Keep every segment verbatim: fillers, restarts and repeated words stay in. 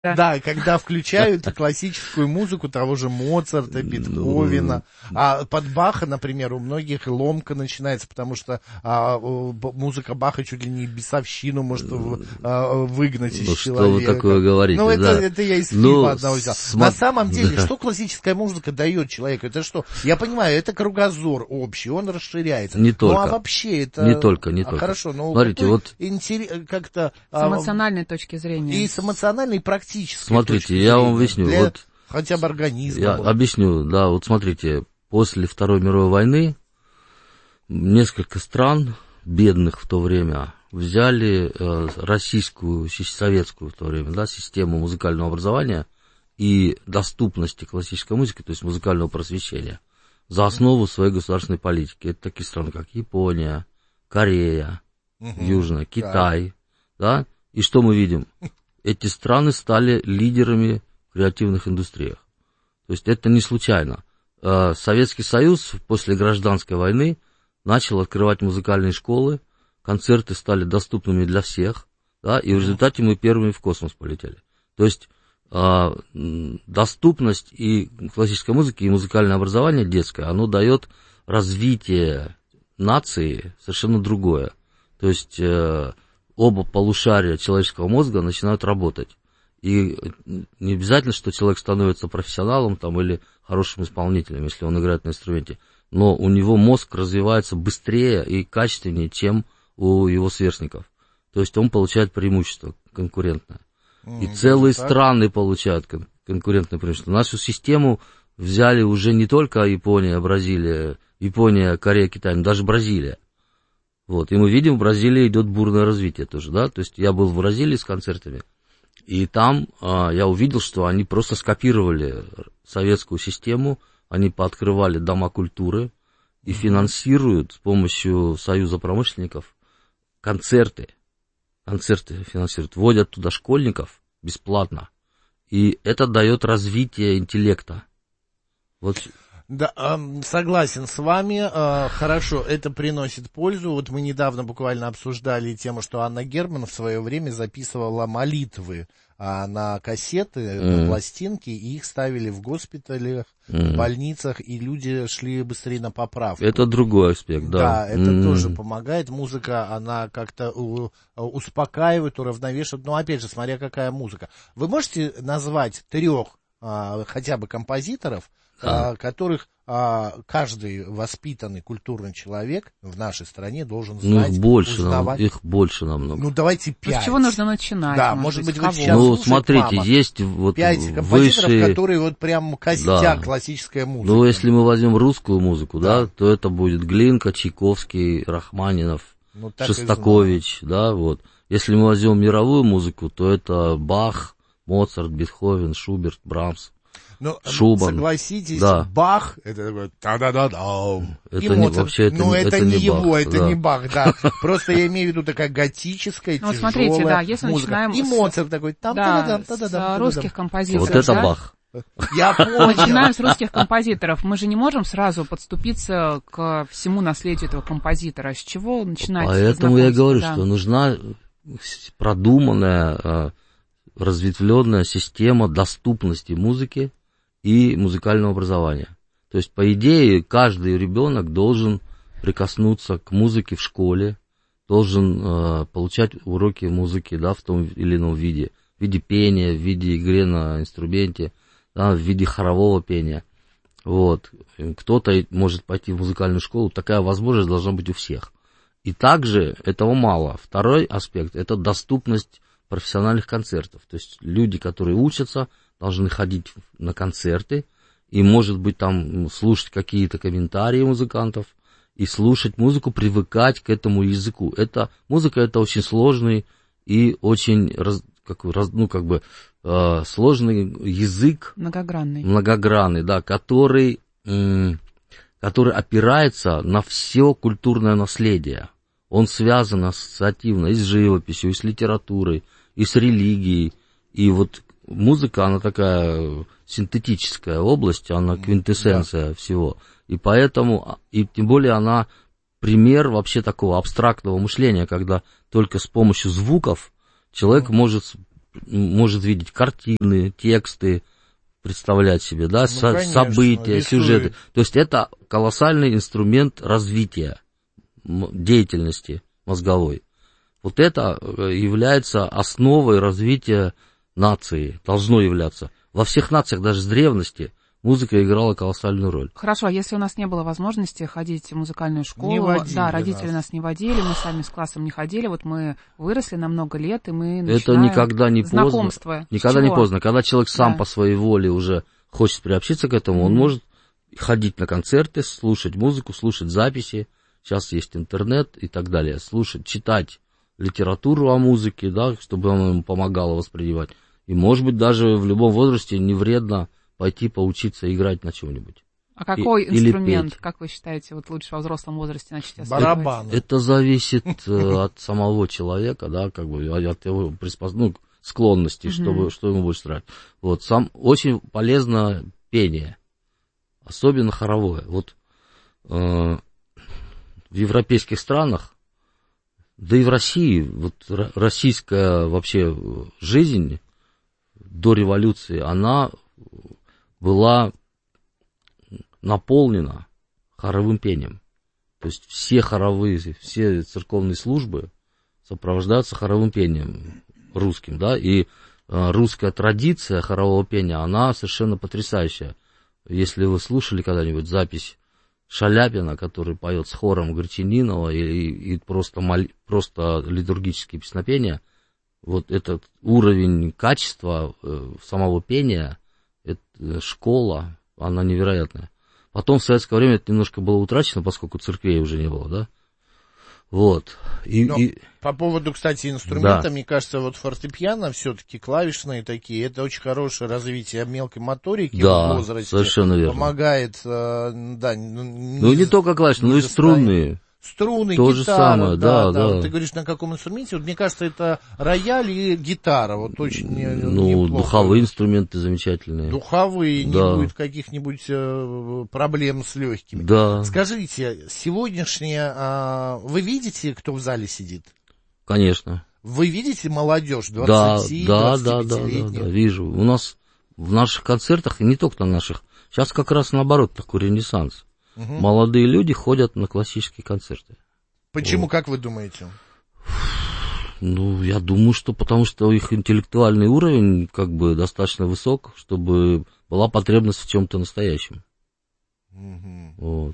Да. да, когда включают классическую музыку того же Моцарта, Бетховена, а под Баха, например, у многих ломка начинается, потому что а, музыка Баха чуть ли не бесовщину может а, выгнать из ну, человека. Что вы такое говорите? Ну, это, да. это я из фильма ну, одного взял. см... На самом деле, да. что классическая музыка дает человеку? Это что? Я понимаю, это кругозор общий, он расширяется. Не только. Ну, а вообще это... Не только, не а, только. Хорошо, но смотрите, вот... интерес... как-то... С эмоциональной а, точки зрения. И с эмоциональной, и практической. Смотрите, я вам объясню. Для вот хотя бы организма. Я может. объясню, да, вот смотрите, после Второй мировой войны несколько стран, бедных в то время, взяли э, российскую, советскую в то время, да, систему музыкального образования и доступности классической музыки, то есть музыкального просвещения, за основу своей государственной политики. Это такие страны, как Япония, Корея, угу. Южная, Китай, да. да, и что мы видим? Эти страны стали лидерами в креативных индустриях. То есть это не случайно. Советский Союз после гражданской войны начал открывать музыкальные школы, концерты стали доступными для всех, да, и в результате мы первыми в космос полетели. То есть доступность и классической музыки, и музыкальное образование детское, оно дает развитие нации совершенно другое. То есть оба полушария человеческого мозга начинают работать. И не обязательно, что человек становится профессионалом там, или хорошим исполнителем, если он играет на инструменте, но у него мозг развивается быстрее и качественнее, чем у его сверстников. То есть он получает преимущество конкурентное. И mm, целые страны получают кон- конкурентное преимущество. Нашу систему взяли уже не только Япония, Бразилия, Япония, Корея, Китай, но даже Бразилия. Вот, и мы видим, в Бразилии идет бурное развитие тоже, да, то есть я был в Бразилии с концертами, и там а, я увидел, что они просто скопировали советскую систему, они пооткрывали дома культуры и финансируют с помощью Союза промышленников концерты, концерты финансируют, вводят туда школьников бесплатно, и это дает развитие интеллекта. Вот. Да, э, согласен с вами, э, хорошо, это приносит пользу. Вот мы недавно буквально обсуждали тему, что Анна Герман в свое время записывала молитвы а, на кассеты, mm. на пластинки, и их ставили в госпиталях, mm. в больницах, и люди шли быстрее на поправку. Это другой аспект, да. Да, это mm. тоже помогает. Музыка, она как-то у, успокаивает, уравновешивает. Но опять же, смотря какая музыка. Вы можете назвать трех а, хотя бы композиторов, А, которых а, каждый воспитанный культурный человек в нашей стране должен знать, ну, их больше, узнавать. Нам, их больше намного. Ну, давайте пять. Ну, с чего нужно начинать? Да, может быть, вы сейчас Ну, слушаете, смотрите, мама, есть вот пять композиторов, высшие... которые вот прям костяк да. классическая музыка. Ну, если мы возьмем русскую музыку, да, да то это будет Глинка, Чайковский, Рахманинов, ну, Шостакович, да, вот. Если мы возьмем мировую музыку, то это Бах, Моцарт, Бетховен, Шуберт, Брамс. Ну, Шубан. Согласитесь, да. Бах, это такой та-да-да-да. Это не, вообще, это, ну, это, это не не его, Бах, это да. не Бах, да. Просто я имею в виду такая готическая, ну, тяжелая смотрите, да, если музыка. начинаем И Моцарт такой, там, да, та-да-да, та-да-да, с русских композиторов. Вот это да? Бах. Я понял. Начинаем с русских композиторов. Мы же не можем сразу подступиться к всему наследию этого композитора. С чего начинать? Поэтому я говорю, да. что нужна продуманная, разветвленная система доступности музыки и музыкального образования. То есть, по идее, каждый ребенок должен прикоснуться к музыке в школе, должен э, получать уроки музыки, да, в том или ином виде, в виде пения, в виде игры на инструменте, да, в виде хорового пения. Вот. Кто-то может пойти в музыкальную школу, такая возможность должна быть у всех. И также этого мало. Второй аспект – это доступность профессиональных концертов. То есть люди, которые учатся, должны ходить на концерты и, может быть, там слушать какие-то комментарии музыкантов и слушать музыку, привыкать к этому языку. Это, музыка – это очень сложный и очень, раз, как, раз, ну, как бы, э, сложный язык. Многогранный. Многогранный, да, который, э, который опирается на все культурное наследие. Он связан ассоциативно и с живописью, и с литературой, и с религией. И вот музыка, она такая синтетическая область, она квинтэссенция да. всего. И поэтому, и тем более она пример вообще такого абстрактного мышления, когда только с помощью звуков человек mm. может может видеть картины, тексты, представлять себе, да, ну, со- конечно, события, рисует. сюжеты. То есть это колоссальный инструмент развития деятельности мозговой. Вот это является основой развития нации, должно являться. Во всех нациях, даже с древности, музыка играла колоссальную роль. Хорошо, а если у нас не было возможности ходить в музыкальную школу, Не водили да, родители нас. нас не водили, мы сами с классом не ходили, вот мы выросли на много лет, и мы Это начинаем никогда не поздно. знакомство. Никогда С не чего? поздно. Когда человек сам Да. по своей воле уже хочет приобщиться к этому, mm-hmm. он может ходить на концерты, слушать музыку, слушать записи. Сейчас есть интернет и так далее. Слушать, читать литературу о музыке, да, чтобы она ему помогала воспринимать. И, может быть, даже в любом возрасте не вредно пойти поучиться играть на чем-нибудь. А какой И, инструмент, как вы считаете, вот лучше во взрослом возрасте начать осваивать? Барабан. Это зависит э, от самого человека, да, как бы от его приспос... ну, склонности, Мгм. чтобы, что ему больше нравится. Вот, сам очень полезно пение, особенно хоровое. Вот э, в европейских странах, да и в России, вот р- российская вообще жизнь до революции, она была наполнена хоровым пением. То есть все хоровые, все церковные службы сопровождаются хоровым пением русским, да, и э, русская традиция хорового пения, она совершенно потрясающая. Если вы слушали когда-нибудь запись Шаляпина, который поет с хором Гречанинова, и, и, и просто, моль, просто литургические песнопения, вот этот уровень качества э, самого пения, это, школа, она невероятная. Потом в советское время это немножко было утрачено, поскольку церквей уже не было, да. Вот. И, Но и... по поводу, кстати, инструмента, Да. мне кажется, вот фортепиано все-таки клавишные такие, это очень хорошее развитие мелкой моторики Да, в возрасте. совершенно верно. Помогает, э, да, ну, Ну, не только клавишные, но и заставить. струнные. Струны, То же гитара, самое, да, да, да. да. Вот ты говоришь, на каком инструменте? Вот мне кажется, это рояль и гитара, вот очень не- Ну, неплохо. духовые инструменты замечательные. Духовые, не Да. будет каких-нибудь э, проблем с легкими. Да, Скажите, сегодняшнее, а, вы видите, кто в зале сидит? конечно. Вы видите молодежь Да, двадцати, да, да, да, да, двадцатипятилетних? да, вижу. У нас в наших концертах, и не только на наших, сейчас как раз наоборот такой ренессанс. Мгм. Молодые люди ходят на классические концерты. Почему, Вот. как вы думаете? Ну, я думаю, что потому что их интеллектуальный уровень как бы достаточно высок, чтобы была потребность в чем-то настоящем. Мгм. Вот.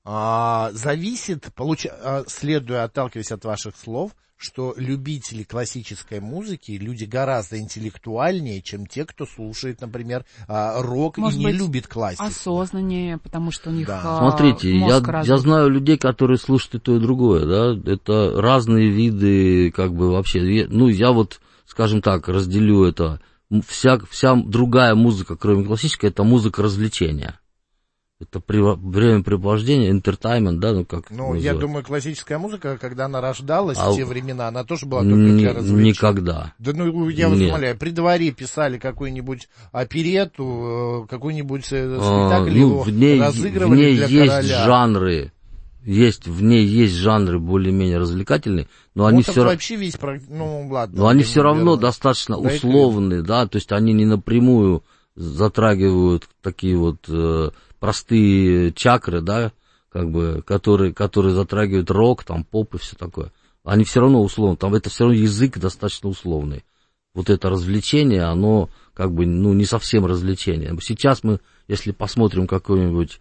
А, зависит, получ... а, следуя, отталкиваясь от ваших слов, что любители классической музыки, люди гораздо интеллектуальнее, чем те, кто слушает, например, а, рок Может и не быть, любит классику. осознаннее, потому что у них Да. а, Смотрите, я, мозг я развит. знаю людей, которые слушают и то, и другое, да, это разные виды, как бы вообще, Я- ну, я вот, скажем так, разделю это, М, вся, вся другая музыка, кроме классической, это музыка развлечения. Это при- времяпрепровождение, entertainment, да, ну как Ну, называют. я думаю, классическая музыка, когда она рождалась А в те у- времена, она тоже была только Ни- для развлечения. Никогда. Да ну, я вас Нет. умоляю, при дворе писали какую-нибудь оперетту, э, какой-нибудь э, А, спектакль, ну, его в ней, в разыгрывали ней для есть короля. жанры, есть, в ней есть жанры более-менее развлекательные, но они Моцарт все равно... вообще весь, про- ну ладно. Но они это все равно неверно. достаточно Да, это условные, да, то есть они не напрямую затрагивают такие вот э, простые чакры, да, как бы, которые, которые затрагивают рок, там, поп и все такое. Они все равно условны, там это все равно язык достаточно условный. Вот это развлечение, оно как бы, ну, не совсем развлечение. Сейчас мы, если посмотрим какой-нибудь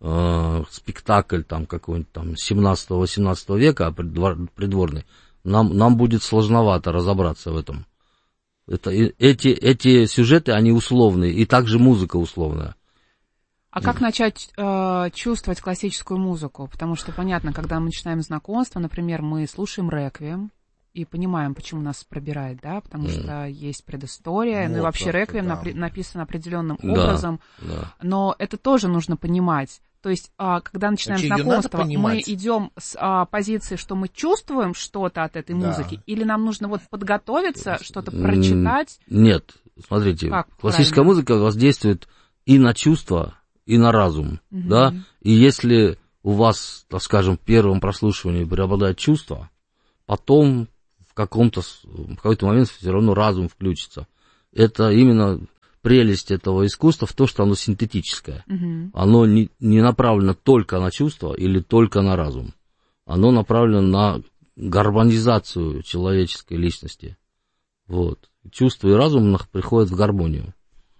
э, спектакль, там, какой-нибудь там семнадцатого-восемнадцатого века придвор, придворный, нам, нам будет сложновато разобраться в этом. Это, эти, эти сюжеты, они условные, и также музыка условная. А как начать э, чувствовать классическую музыку? Потому что, понятно, когда мы начинаем знакомство, например, мы слушаем реквием и понимаем, почему нас пробирает, да, потому Mm. что есть предыстория, ну и Моцарт, вообще реквием да. напри- написан определенным Да, образом, да. но это тоже нужно понимать. То есть, а, когда начинаем Вообще, её знакомство, надо мы понимать. идем с а, позиции, что мы чувствуем что-то от этой Да. музыки, или нам нужно вот подготовиться, что-то М, прочитать? Нет, смотрите, Как классическая правильно? музыка воздействует и на чувства, и на разум, Мгм. да, и если у вас, так скажем, в первом прослушивании преобладает чувство, потом в каком-то, в какой-то момент все равно разум включится. Это именно прелесть этого искусства в том, что оно синтетическое. Mm-hmm. Оно не, не направлено только на чувства или только на разум. Оно направлено на гармонизацию человеческой личности. Вот. Чувство и разум приходят в гармонию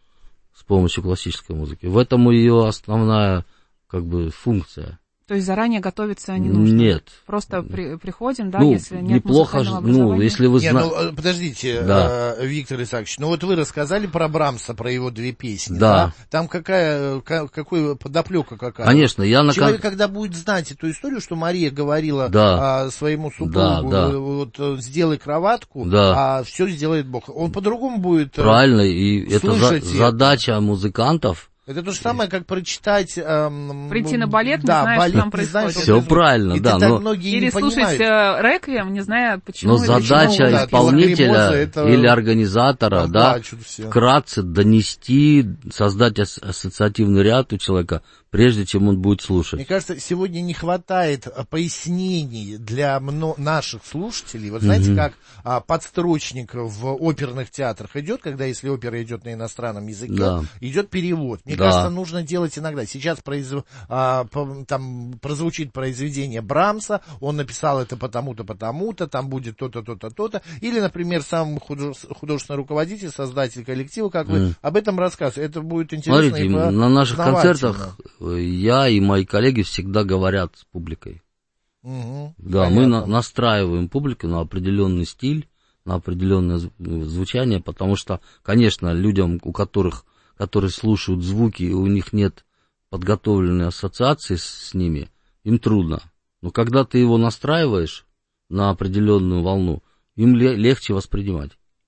с помощью классической музыки. В этом ее основная, как бы, функция. То есть заранее готовиться не нужно? Нет. Просто при, приходим, да, ну, если нет неплохо музыкального образования? Ну, если вы знаете... знаете... Ну, подождите, да. э, Виктор Исаакович, ну вот вы рассказали про Брамса, про его две песни, да? да? Там какая, какой подоплека какая? Конечно, я... На... Человек, когда будет знать эту историю, что Мария говорила да. а, своему супругу, да, да. вот, сделай кроватку, да. а все сделает Бог. Он по-другому будет Правильно, и это за, задача музыкантов. Это то же самое, как прочитать... Эм, Прийти на балет, да, не зная, балет, что там происходит. Все правильно, и да. Но... Или слушать э, реквием, не зная, почему. Но задача почему, исполнителя да, это... или организатора, да, вкратце донести, создать ас- ассоциативный ряд у человека, прежде чем он будет слушать. Мне кажется, сегодня не хватает пояснений для мно- наших слушателей. Вот знаете, mm-hmm. как а, подстрочник в оперных театрах идет, когда если опера идет на иностранном языке, да. идет перевод. Мне да. кажется, нужно делать иногда. Сейчас произв... а, по, там прозвучит произведение Брамса, он написал это потому-то, потому-то, там будет то-то, то-то, то-то. Или, например, сам художественный руководитель, создатель коллектива, как вы mm. об этом рассказываете. Это будет интересно. Смотрите, и на наших концертах я и мои коллеги всегда говорят с публикой. Угу, да, понятно. Мы на, настраиваем публику на определенный стиль, на определенное звучание, потому что, конечно, людям, у которых, которые слушают звуки, и у них нет подготовленной ассоциации с, с ними, им трудно. Но когда ты его настраиваешь на определенную волну, им ле- легче воспринимать.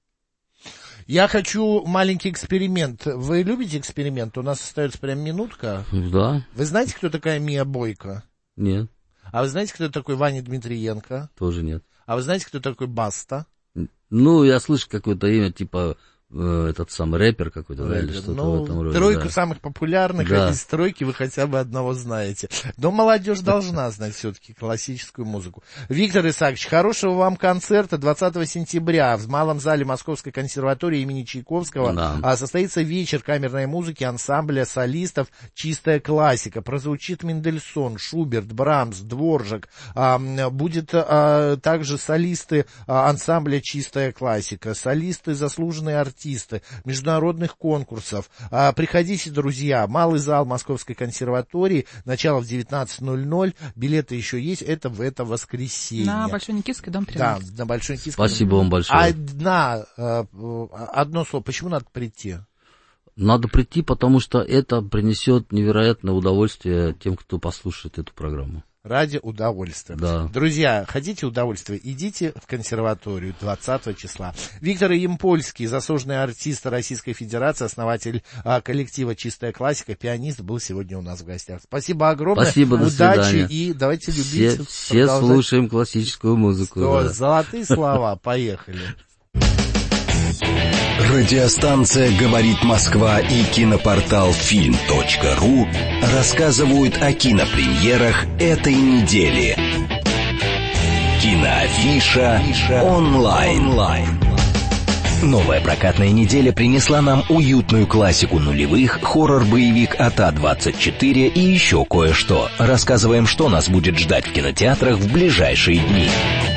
Я хочу маленький эксперимент. Вы любите эксперимент? У нас остается прям минутка. Да. Вы знаете, кто такая Мия Бойко? Нет. А вы знаете, кто такой Ваня Дмитриенко? Тоже нет. А вы знаете, кто такой Баста? Ну, я слышу какое-то имя, типа... этот самый рэпер какой-то, да, или что-то ну, в этом роде. Тройку да. самых популярных, да. из тройки вы хотя бы одного знаете. Но молодежь должна знать все-таки классическую музыку. Виктор Исаакович, хорошего вам концерта двадцатого сентября в Малом зале Московской консерватории имени Чайковского да. состоится вечер камерной музыки ансамбля солистов «Чистая классика». Прозвучит Мендельсон, Шуберт, Брамс, Дворжак. Будет также солисты ансамбля «Чистая классика», солисты, заслуженные артисты. артисты, международных конкурсов. А, приходите, друзья, Малый зал Московской консерватории, начало в девятнадцать ноль ноль, билеты еще есть, это в это воскресенье. На Большой Никитской, дом тринадцать. Да, на Большой Никитской. Спасибо вам большое. Одна, одно слово, почему надо прийти? Надо прийти, потому что это принесет невероятное удовольствие тем, кто послушает эту программу. Ради удовольствия. Да. Друзья, хотите удовольствия? Идите в консерваторию двадцатого числа. Виктор Ямпольский, заслуженный артист Российской Федерации, основатель а, коллектива «Чистая классика», пианист, был сегодня у нас в гостях. Спасибо огромное. Спасибо, до Удачи свидания. И давайте любить. Все, все слушаем классическую музыку. Да. Да. Золотые слова. Поехали. Радиостанция «Говорит Москва» и кинопортал фильм точка ру рассказывают о кинопремьерах этой недели. Киноафиша онлайн. Новая прокатная неделя принесла нам уютную классику нулевых, хоррор-боевик от А двадцать четыре и еще кое-что. Рассказываем, что нас будет ждать в кинотеатрах в ближайшие дни.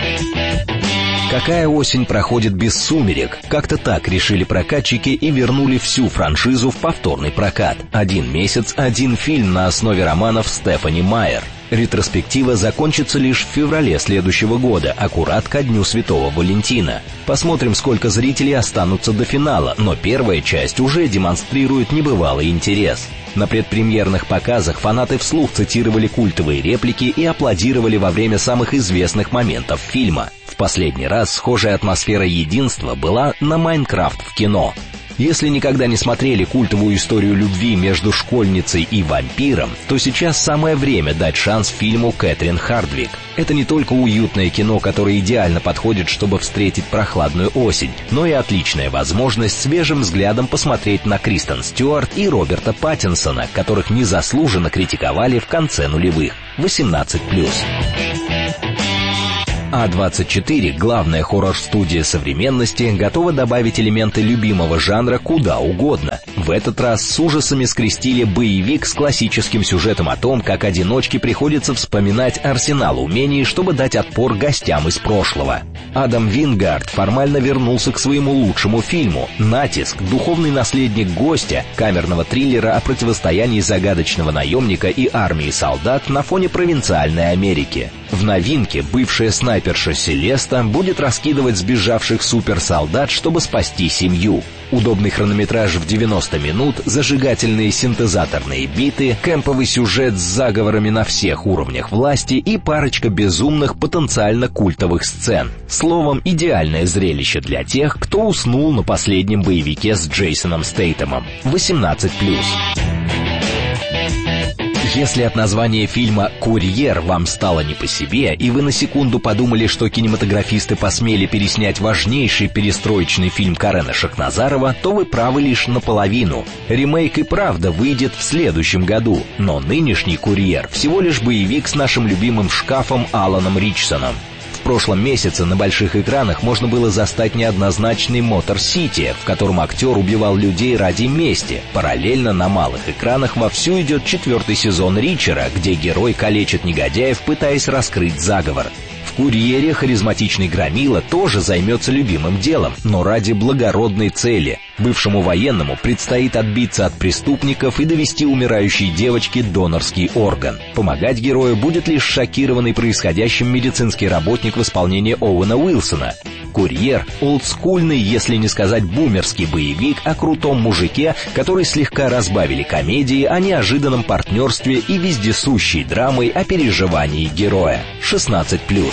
Какая осень проходит без сумерек? Как-то так решили прокатчики и вернули всю франшизу в повторный прокат. Один месяц, один фильм на основе романов Стефани Майер. Ретроспектива закончится лишь в феврале следующего года, аккурат ко Дню Святого Валентина. Посмотрим, сколько зрителей останутся до финала, но первая часть уже демонстрирует небывалый интерес. На предпремьерных показах фанаты вслух цитировали культовые реплики и аплодировали во время самых известных моментов фильма. В последний раз схожая атмосфера единства была на «Майнкрафт» в кино. Если никогда не смотрели культовую историю любви между школьницей и вампиром, то сейчас самое время дать шанс фильму Кэтрин Хардвик. Это не только уютное кино, которое идеально подходит, чтобы встретить прохладную осень, но и отличная возможность свежим взглядом посмотреть на Кристен Стюарт и Роберта Паттинсона, которых незаслуженно критиковали в конце нулевых. восемнадцать плюс. А двадцать четыре, главная хоррор-студия современности, готова добавить элементы любимого жанра куда угодно. В этот раз с ужасами скрестили боевик с классическим сюжетом о том, как одиночке приходится вспоминать арсенал умений, чтобы дать отпор гостям из прошлого. Адам Вингард формально вернулся к своему лучшему фильму «Натиск», духовный наследник гостя, камерного триллера о противостоянии загадочного наемника и армии солдат на фоне провинциальной Америки. В новинке бывшая снайперша Селеста будет раскидывать сбежавших суперсолдат, чтобы спасти семью. Удобный хронометраж в девяносто минут, зажигательные синтезаторные биты, кэмповый сюжет с заговорами на всех уровнях власти и парочка безумных потенциально культовых сцен. Словом, идеальное зрелище для тех, кто уснул на последнем боевике с Джейсоном Стейтемом. восемнадцать плюс. Если от названия фильма «Курьер» вам стало не по себе, и вы на секунду подумали, что кинематографисты посмели переснять важнейший перестроечный фильм Карена Шахназарова, то вы правы лишь наполовину. Ремейк и правда выйдет в следующем году, но нынешний «Курьер» всего лишь боевик с нашим любимым шкафом Аланом Ричсоном. В прошлом месяце на больших экранах можно было застать неоднозначный «Мотор Сити», в котором актер убивал людей ради мести. Параллельно на малых экранах вовсю идет четвертый сезон «Ричера», где герой калечит негодяев, пытаясь раскрыть заговор. В «Курьере» харизматичный громила тоже займется любимым делом, но ради благородной цели. Бывшему военному предстоит отбиться от преступников и довести умирающей девочке донорский орган. Помогать герою будет лишь шокированный происходящим медицинский работник в исполнении Оуэна Уилсона. «Курьер» — олдскульный, если не сказать бумерский боевик о крутом мужике, который слегка разбавили комедии о неожиданном партнерстве и вездесущей драмой о переживании героя. шестнадцать плюс.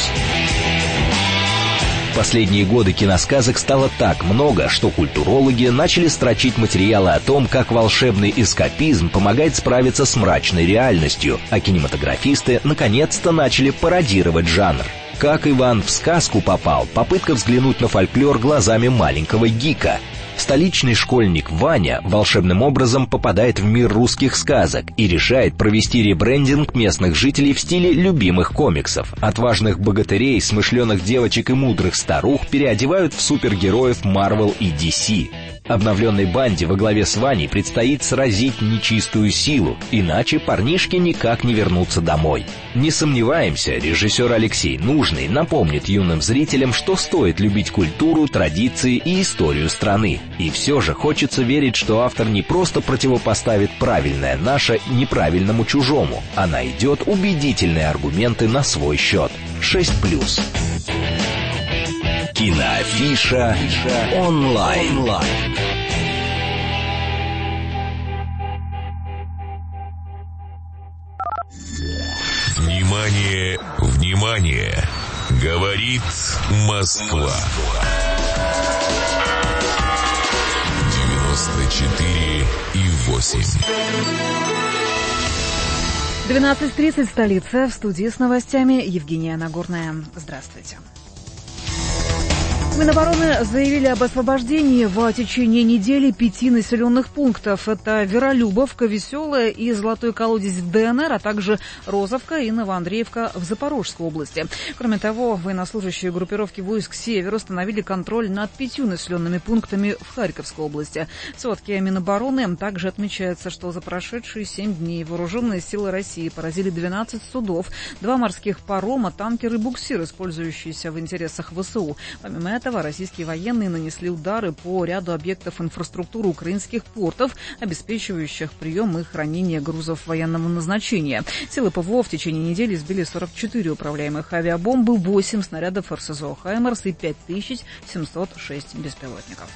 В последние годы киносказок стало так много, что культурологи начали строчить материалы о том, как волшебный эскапизм помогает справиться с мрачной реальностью, а кинематографисты наконец-то начали пародировать жанр. «Как Иван в сказку попал» — попытка взглянуть на фольклор глазами маленького гика. Столичный школьник Ваня волшебным образом попадает в мир русских сказок и решает провести ребрендинг местных жителей в стиле любимых комиксов. Отважных богатырей, смышленых девочек и мудрых старух переодевают в супергероев Marvel и ди си. Обновленной банде во главе с Ваней предстоит сразить нечистую силу, иначе парнишки никак не вернутся домой. Не сомневаемся, режиссер Алексей Нужный напомнит юным зрителям, что стоит любить культуру, традиции и историю страны. И все же хочется верить, что автор не просто противопоставит правильное наше неправильному чужому, а найдет убедительные аргументы на свой счет. шесть плюс. Киноафиша онлайн. Внимание, внимание! Говорит Москва. девяносто четыре и восемь. двенадцать тридцать, столица. В студии с новостями Евгения Нагорная. Здравствуйте. Минобороны заявили об освобождении в течение недели пяти населенных пунктов. Это Веролюбовка, Веселая и Золотой колодец в дэ эн эр, а также Розовка и Новоандреевка в Запорожской области. Кроме того, военнослужащие группировки войск «Север» установили контроль над пятью населенными пунктами в Харьковской области. В сводке Минобороны также отмечается, что за прошедшие семь дней вооруженные силы России поразили двенадцать судов, два морских парома, танкер и буксир, использующиеся в интересах вэ эс у. Помимо этого, российские военные нанесли удары по ряду объектов инфраструктуры украинских портов, обеспечивающих прием и хранение грузов военного назначения. Силы ПВО в течение недели сбили сорок четыре управляемых авиабомбы, восемь снарядов эр эс зо «Хаймерс» и пять тысяч семьсот шесть беспилотников.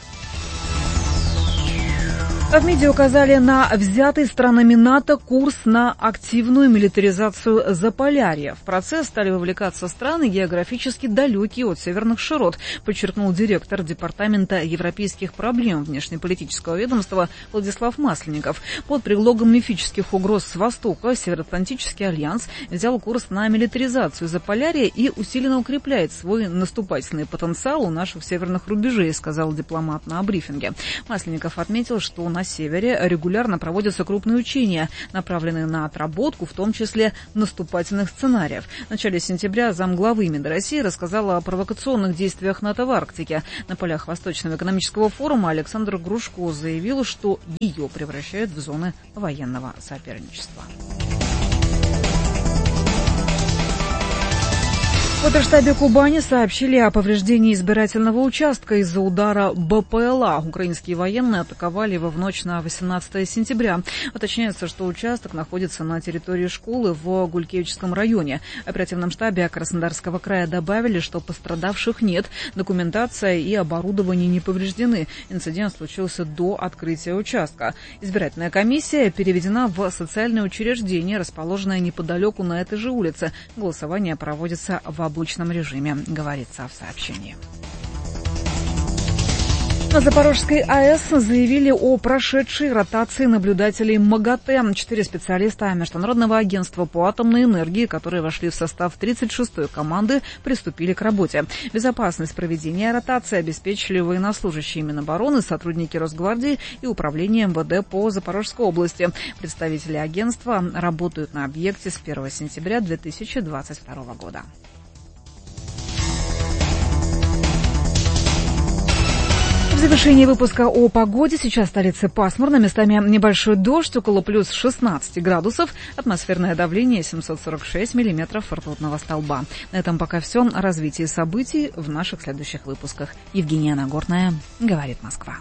В МИДе указали на взятый странами НАТО курс на активную милитаризацию Заполярья. В процесс стали вовлекаться страны, географически далекие от северных широт, подчеркнул директор Департамента европейских проблем внешнеполитического ведомства Владислав Масленников. Под предлогом мифических угроз с Востока Североатлантический альянс взял курс на милитаризацию Заполярья и усиленно укрепляет свой наступательный потенциал у наших северных рубежей, сказал дипломат на брифинге. Масленников отметил, что на на севере регулярно проводятся крупные учения, направленные на отработку, в том числе наступательных сценариев. В начале сентября замглавы МИДа России рассказала о провокационных действиях НАТО в Арктике. На полях Восточного экономического форума Александр Грушко заявил, что ее превращают в зоны военного соперничества. В Оперштабе Кубани сообщили о повреждении избирательного участка из-за удара БПЛА. Украинские военные атаковали его в ночь на восемнадцатое сентября. Уточняется, что участок находится на территории школы в Гулькевичском районе. В оперативном штабе Краснодарского края добавили, что пострадавших нет, документация и оборудование не повреждены. Инцидент случился до открытия участка. Избирательная комиссия переведена в социальное учреждение, расположенное неподалеку на этой же улице. Голосование проводится в обычном режиме, говорится в сообщении. На Запорожской АЭС заявили о прошедшей ротации наблюдателей МАГАТЭ. Четыре специалиста Международного агентства по атомной энергии, которые вошли в состав тридцать шестой команды, приступили к работе. Безопасность проведения ротации обеспечили военнослужащие Минобороны, сотрудники Росгвардии и Управления МВД по Запорожской области. Представители агентства работают на объекте с первого сентября две тысячи двадцать второго года. В завершении выпуска о погоде. Сейчас в столице пасмурно, местами небольшой дождь, около плюс шестнадцать градусов. Атмосферное давление семьсот сорок шесть миллиметров ртутного столба. На этом пока все. Развитие событий в наших следующих выпусках. Евгения Нагорная, говорит Москва.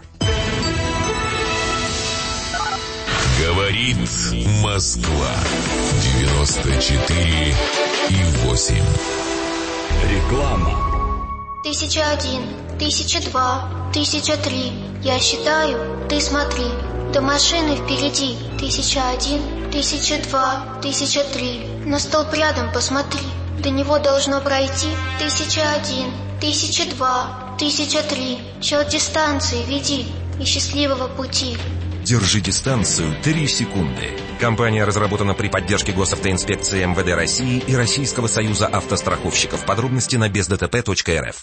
Говорит Москва. девяносто четыре и восемь. Реклама. Тысяча один, тысяча два, тысяча три. Я считаю, ты смотри. До машины впереди. Тысяча один, тысяча два, тысяча три. На столб рядом посмотри. До него должно пройти. Тысяча один, тысяча два, тысяча три. Счет дистанции веди и счастливого пути. Держи дистанцию три секунды. Компания разработана при поддержке Госавтоинспекции МВД России и Российского союза автостраховщиков. Подробности на без дэ тэ пэ точка эр эф.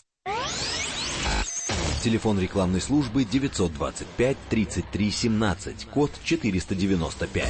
Телефон рекламной службы девятьсот двадцать пять тридцать три семнадцать, код четыреста девяносто пять.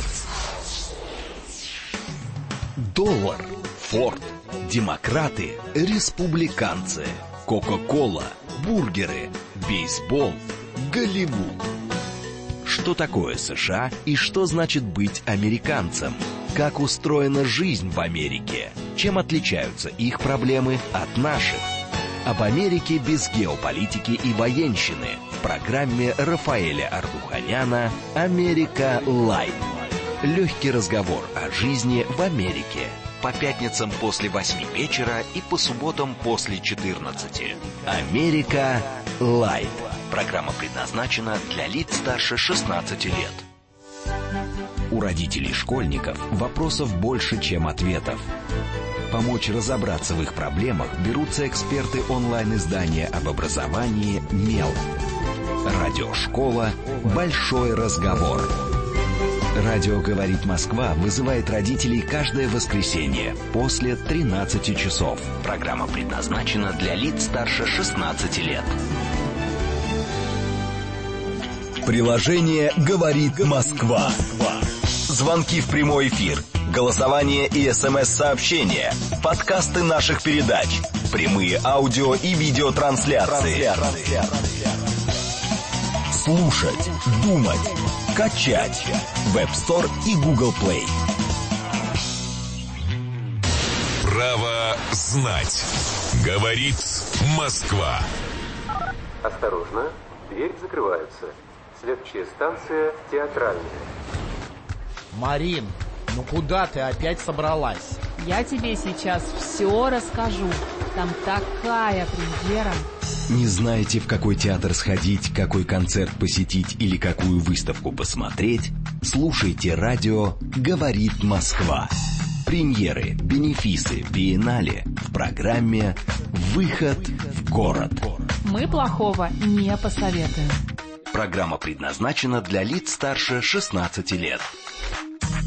Доллар, Форд, демократы, республиканцы, Кока-кола, бургеры, бейсбол, Голливуд. Что такое США и что значит быть американцем? Как устроена жизнь в Америке? Чем отличаются их проблемы от наших? Об Америке без геополитики и военщины в программе Рафаэля Ардуханяна «Америка Лайт». Легкий разговор о жизни в Америке. По пятницам после восьми вечера и по субботам после четырнадцати. «Америка Лайт». Программа предназначена для лиц старше шестнадцати лет. У родителей школьников вопросов больше, чем ответов. Помочь разобраться в их проблемах берутся эксперты онлайн-издания об образовании «Мел». Радиошкола «Большой разговор». Радио «Говорит Москва» вызывает родителей каждое воскресенье после тринадцати часов. Программа предназначена для лиц старше шестнадцати лет. Приложение «Говорит Москва». Звонки в прямой эфир, голосование и СМС-сообщения, подкасты наших передач, прямые аудио и видеотрансляции. Слушать, думать, качать. Web Store и Google Play. Право знать. Говорит Москва. Осторожно, дверь закрывается. Следующая станция Театральная. Марин, ну куда ты опять собралась? Я тебе сейчас все расскажу. Там такая премьера. Не знаете, в какой театр сходить, какой концерт посетить или какую выставку посмотреть? Слушайте радио «Говорит Москва». Премьеры, бенефисы, биеннале в программе «Выход в город». Мы плохого не посоветуем. Программа предназначена для лиц старше шестнадцати лет.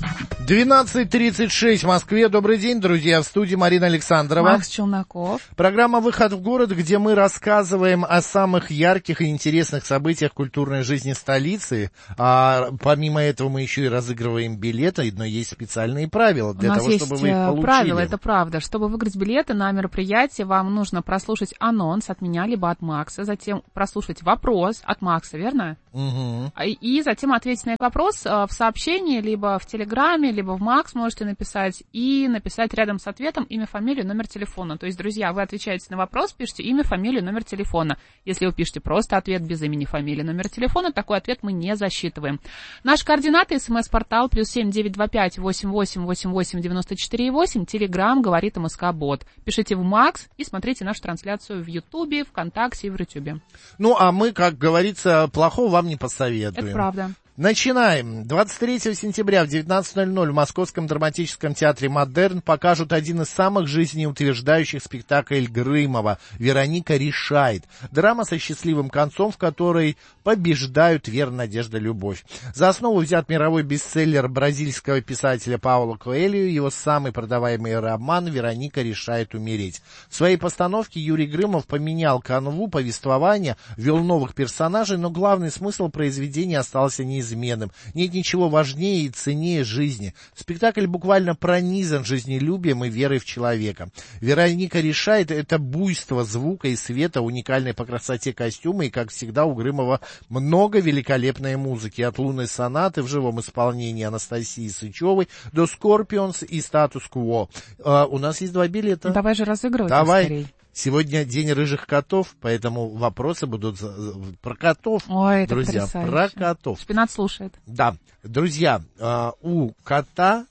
двенадцать тридцать шесть в Москве. Добрый день, друзья. В студии Марина Александрова. Макс Челноков. Программа «Выход в город», где мы рассказываем о самых ярких и интересных событиях культурной жизни столицы. А помимо этого мы еще и разыгрываем билеты, но есть специальные правила для того, чтобы вы их получили. У нас есть правила, это правда. Чтобы выиграть билеты на мероприятие, вам нужно прослушать анонс от меня, либо от Макса, затем прослушать вопрос от Макса, верно? Угу. И затем ответить на этот вопрос в сообщении, либо в Телеграме, либо в Макс можете написать, и написать рядом с ответом имя, фамилию, номер телефона. То есть, друзья, вы отвечаете на вопрос, пишите имя, фамилию, номер телефона. Если вы пишете просто ответ без имени, фамилии, номер телефона, такой ответ мы не засчитываем. Наши координаты: смс-портал плюс семь девять два пять восемь восемь восемь восемь девяносто четыре восемь, Телеграм говорит МСК-бот. Пишите в Макс и смотрите нашу трансляцию в Ютубе, ВКонтакте и в Рутюбе. Ну, а мы, как говорится, плохого вам не посоветуем. Это правда. Начинаем. двадцать третьего сентября в девятнадцать ноль ноль в Московском драматическом театре «Модерн» покажут один из самых жизнеутверждающих спектаклей Грымова «Вероника решает». Драма со счастливым концом, в которой побеждают вера, надежда, любовь. За основу взят мировой бестселлер бразильского писателя Пауло Коэльо, его самый продаваемый роман «Вероника решает умереть». В своей постановке Юрий Грымов поменял канву повествования, ввел новых персонажей, но главный смысл произведения остался неизменным. Нет ничего важнее и ценнее жизни. Спектакль буквально пронизан жизнелюбием и верой в человека. Вероника решает — это буйство звука и света, уникальной по красоте костюма, и, как всегда, у Грымова много великолепной музыки. От «Лунной сонаты» в живом исполнении Анастасии Сычевой до «Скорпионс» и «Статус-кво». А, у нас есть два билета. Давай же разыгрывать. Давай. Скорей. Сегодня день рыжих котов, поэтому вопросы будут про котов. Ой, это друзья, потрясающе. про котов. Шпинат слушает. Да, друзья, у кота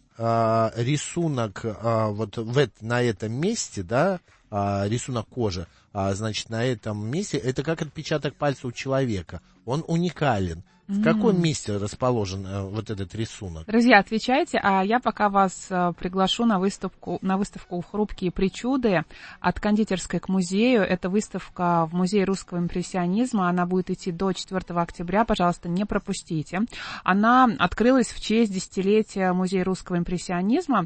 рисунок вот в, на этом месте, да, рисунок кожи, значит, на этом месте, это как отпечаток пальца у человека. Он уникален. В каком месте расположен э, вот этот рисунок? Друзья, отвечайте, а я пока вас э, приглашу на выставку, на выставку «Хрупкие причуды» от кондитерской к музею. Это выставка в Музее русского импрессионизма. Она будет идти до четвёртого октября. Пожалуйста, не пропустите. Она открылась в честь десятилетия Музея русского импрессионизма.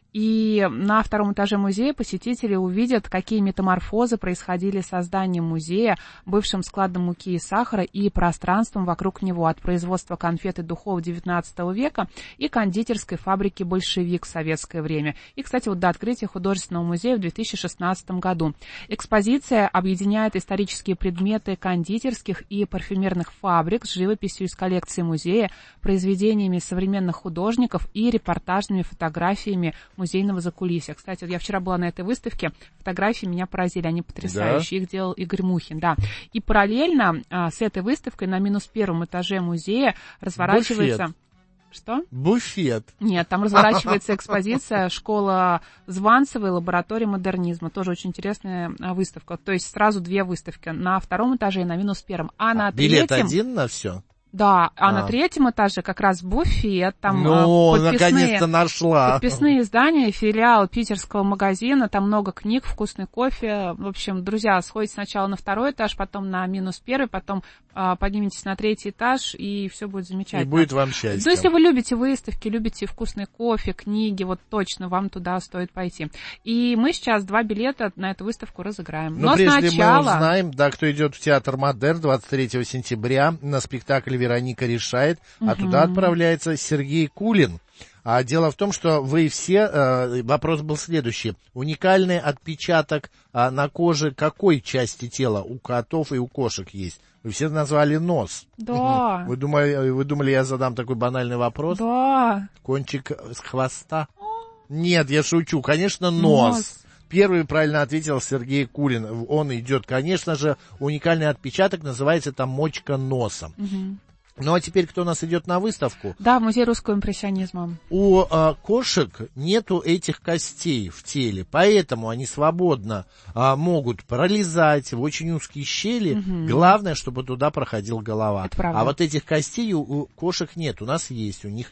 И на втором этаже музея посетители увидят, какие метаморфозы происходили с созданием музея, бывшим складом муки и сахара и пространством вокруг него, от производства конфет и духов девятнадцатого века и кондитерской фабрики «Большевик» в советское время. И, кстати, вот до открытия художественного музея в две тысячи шестнадцатом году. Экспозиция объединяет исторические предметы кондитерских и парфюмерных фабрик с живописью из коллекции музея, произведениями современных художников и репортажными фотографиями музейного закулисья. Кстати, я вчера была на этой выставке, фотографии меня поразили, они потрясающие, да? Их делал Игорь Мухин, да. И параллельно а, с этой выставкой на минус первом этаже музея разворачивается... Буфет. Что? Буфет. Нет, там разворачивается экспозиция «Школа Званцевой. Лаборатория модернизма». Тоже очень интересная выставка. То есть сразу две выставки на втором этаже и на минус первом. А, а на билет третьем... один на все? Да, а, а на А. третьем этаже как раз буфет, там ну, подписные, наконец-то нашла. подписные издания, филиал питерского магазина, там много книг, вкусный кофе. В общем, друзья, сходите сначала на второй этаж, потом на минус первый, потом а, подниметесь на третий этаж, и все будет замечательно. И будет вам счастье. Ну, если вы любите выставки, любите вкусный кофе, книги, вот точно вам туда стоит пойти. И мы сейчас два билета на эту выставку разыграем. Но, Но прежде сначала... мы узнаем, да, кто идет в театр «Модерн» двадцать третьего сентября на спектакль «Вероника решает», а Угу. туда отправляется Сергей Кулин. А дело в том, что вы все, э, вопрос был следующий. Уникальный отпечаток э, на коже какой части тела у котов и у кошек есть? Вы все назвали нос. Да. Вы думали, вы думали, я задам такой банальный вопрос? Да. Кончик с хвоста? Нет, я шучу. Конечно, нос. нос. Первый правильно ответил Сергей Кулин. Он идет, конечно же, уникальный отпечаток, называется там мочка носа. Угу. Ну, а теперь кто у нас идет на выставку? Да, в Музей русского импрессионизма. У а, кошек нету этих костей в теле, поэтому они свободно а, могут пролезать в очень узкие щели. Угу. Главное, чтобы туда проходила голова. Это правда. А вот этих костей у, у кошек нет, у нас есть, у них нет.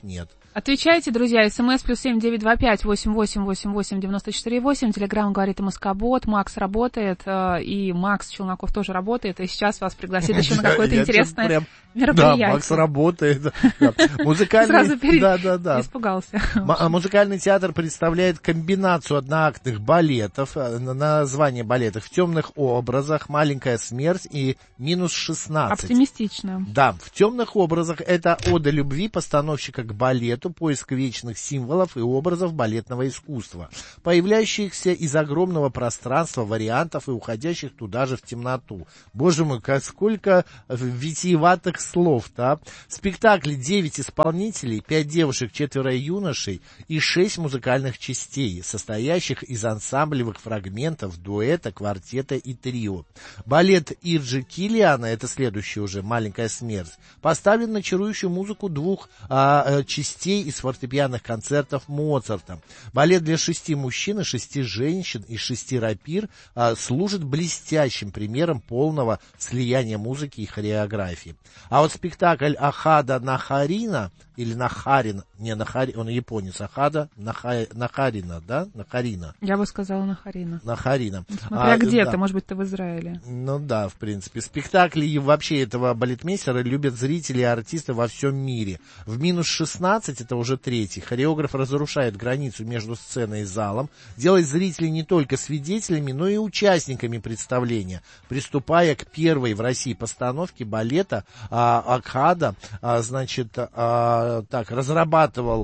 Отвечайте, друзья. СМС плюс семь девять два пять восемь восемь восемь восемь девяносто четыре восемь. Телеграм говорит МСК-бот. Макс работает, и Макс Челноков тоже работает. И сейчас вас пригласит еще на какое-то интересное мероприятие. Да, Макс работает. Музыкальный... Испугался. Музыкальный театр представляет комбинацию одноактных балетов. Название балетов «В темных образах», «Маленькая смерть» и «Минус шестнадцать». Оптимистично. Да, «В темных образах» — это ода любви постановщика к балету, поиск вечных символов и образов балетного искусства, появляющихся из огромного пространства вариантов и уходящих туда же в темноту. Боже мой, как сколько витиеватых слов-то, а? В спектакле девять исполнителей, пять девушек, четверо юношей и шесть музыкальных частей, состоящих из ансамблевых фрагментов, дуэта, квартета и трио. Балет Ирджи Киллиана, это следующий уже, «Маленькая смерть», поставлен на чарующую музыку двух а, частей из фортепианных концертов Моцарта. Балет для шести мужчин и шести женщин и шести рапир а, служит блестящим примером полного слияния музыки и хореографии. А вот спектакль Ахада Нахарина, или Нахарин, не Нахари, он японец, Ахада Наха, Нахарина, да? Нахарина. Я бы сказала Нахарина. Нахарина. Смотря а, где-то, да. Может быть, ты в Израиле. Ну да, в принципе. Спектакли и вообще этого балетмейстера любят зрители и артисты во всем мире. В «Минус шестнадцать», это уже третий, хореограф разрушает границу между сценой и залом, делает зрителей не только свидетелями, но и участниками представления. Приступая к первой в России постановке балета, а, Ахада, а, значит, а, так, разрабатывал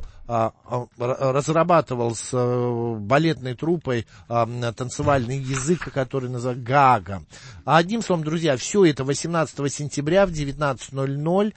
разрабатывал с балетной труппой танцевальный язык, который называется гага. Одним словом, друзья, все это восемнадцатого сентября в девятнадцать ноль ноль.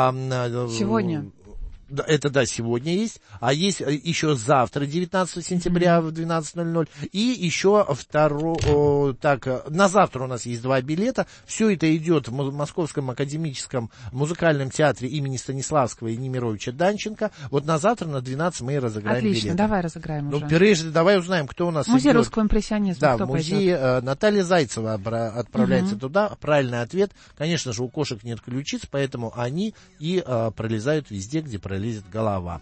Сегодня. Это, да, сегодня есть, а есть еще завтра, девятнадцатого сентября mm-hmm. в двенадцать ноль ноль, и еще второго, так, на завтра у нас есть два билета. Все это идет в Московском академическом музыкальном театре имени Станиславского и Немировича Данченко. Вот на завтра на двенадцать мы и разыграем билеты. Отлично, давай разыграем уже. Ну, прежде давай узнаем, кто у нас Музей идет. русского импрессионизма. Да, кто музей пойдет? Наталья Зайцева отправляется mm-hmm. туда. Правильный ответ. Конечно же, у кошек нет ключиц, поэтому они и а, пролезают везде, где пролезают. Лезет голова.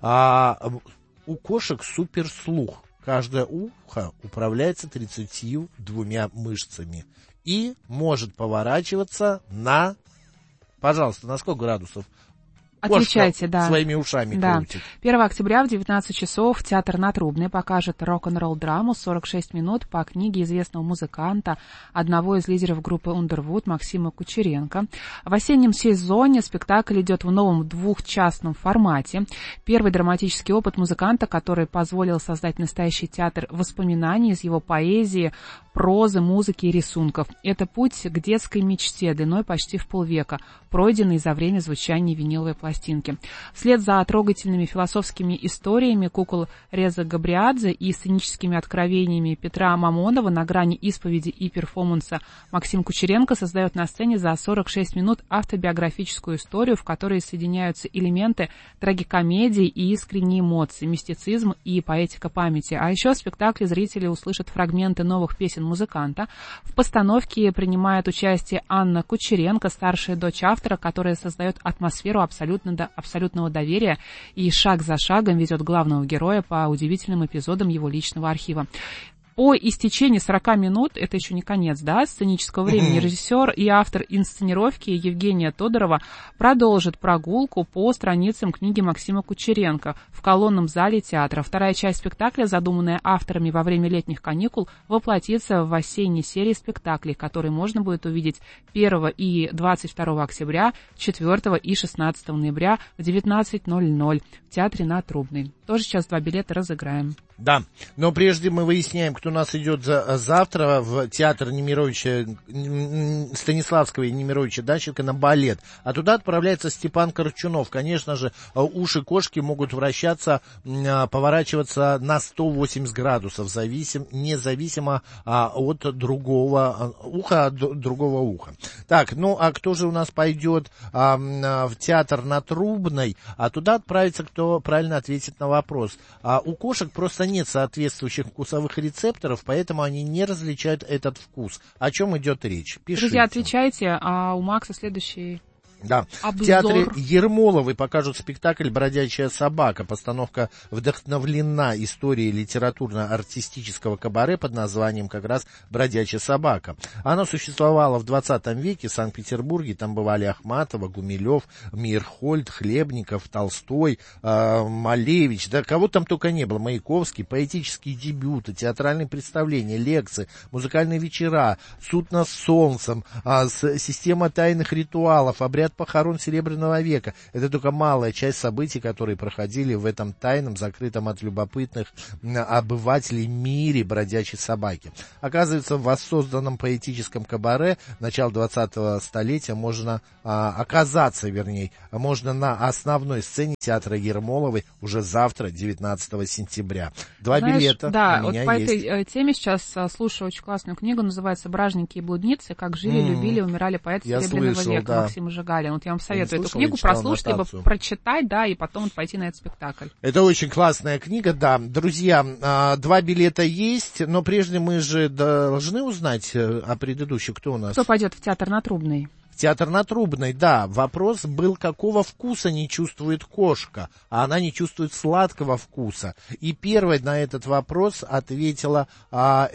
А, у кошек суперслух. Каждое ухо управляется тридцатью двумя мышцами и может поворачиваться на, пожалуйста, на сколько градусов? Отвечайте, да. Своими ушами да. крутит. первого октября в девятнадцать часов Театр на Трубной покажет рок-н-ролл драму сорок шесть минут по книге известного музыканта, одного из лидеров группы Underwood Максима Кучеренко. В осеннем сезоне спектакль идет в новом двухчастном формате. Первый драматический опыт музыканта, который позволил создать настоящий театр воспоминаний из его поэзии, прозы, музыки и рисунков. Это путь к детской мечте, длиной почти в полвека, пройденный за время звучания виниловой пластинки. Вслед за трогательными философскими историями кукол Реза Габриадзе и сценическими откровениями Петра Мамонова на грани исповеди и перформанса Максим Кучеренко создает на сцене за сорок шесть минут автобиографическую историю, в которой соединяются элементы трагикомедии и искренние эмоции, мистицизм и поэтика памяти. А еще в спектакле зрители услышат фрагменты новых песен музыканта. В постановке принимает участие Анна Кучеренко, старшая дочь автора, которая создает атмосферу абсолютно до абсолютного доверия и шаг за шагом ведет главного героя по удивительным эпизодам его личного архива. По истечении сорока минут, это еще не конец, да, сценического времени, режиссер и автор инсценировки Евгения Тодорова продолжит прогулку по страницам книги Максима Кучеренко в колонном зале театра. Вторая часть спектакля, задуманная авторами во время летних каникул, воплотится в осенней серии спектаклей, которые можно будет увидеть первого и двадцать второго октября, четвёртого и шестнадцатого ноября в девятнадцать ноль ноль в Театре на Трубной. Тоже сейчас два билета разыграем. Да, но прежде мы выясняем, кто у нас идет за, завтра в театр Немировича, Станиславского и Немировича Данченко на балет. А туда отправляется Степан Корчунов. Конечно же, уши кошки могут вращаться, поворачиваться на сто восемьдесят градусов, зависим, независимо а, от другого уха, от другого уха. Так, ну а кто же у нас пойдет а, в театр на Трубной? А туда отправится, кто правильно ответит на вопрос. А у кошек просто нет соответствующих вкусовых рецепторов, поэтому они не различают этот вкус. О чем идет речь? Пишите. Друзья, отвечайте, а у Макса следующий... Да, Обзор. В театре Ермоловой покажут спектакль «Бродячая собака». Постановка вдохновлена историей литературно-артистического кабаре под названием как раз «Бродячая собака». Она существовала в двадцатом веке в Санкт-Петербурге. Там бывали Ахматова, Гумилев, Мейерхольд, Хлебников, Толстой, э, Малевич. Да кого там только не было. Маяковский, поэтические дебюты, театральные представления, лекции, музыкальные вечера, суд над солнцем, э, система тайных ритуалов, обряд похорон Серебряного века. Это только малая часть событий, которые проходили в этом тайном, закрытом от любопытных обывателей мире бродячей собаки. Оказывается, в воссозданном поэтическом кабаре начала двадцатого столетия можно а, оказаться, вернее, можно на основной сцене театра Ермоловой уже завтра, девятнадцатого сентября. Два Знаешь, билета да, у меня вот по есть. этой теме сейчас слушаю очень классную книгу, называется «Бражники и блудницы. Как жили, Mm. любили, умирали поэты Я Серебряного слышал, века» да. Максима Жигалина. Вот я вам советую слышал, эту книгу я читал прослушать, либо аннотацию. прочитать, да, и потом вот пойти на этот спектакль. Это очень классная книга, да. Друзья, а, два билета есть, но прежде мы же должны узнать о предыдущих, кто у нас. Кто пойдет в театр на Трубной? В театр на Трубной, да. Вопрос был, какого вкуса не чувствует кошка, а она не чувствует сладкого вкуса. И первой на этот вопрос ответила, а,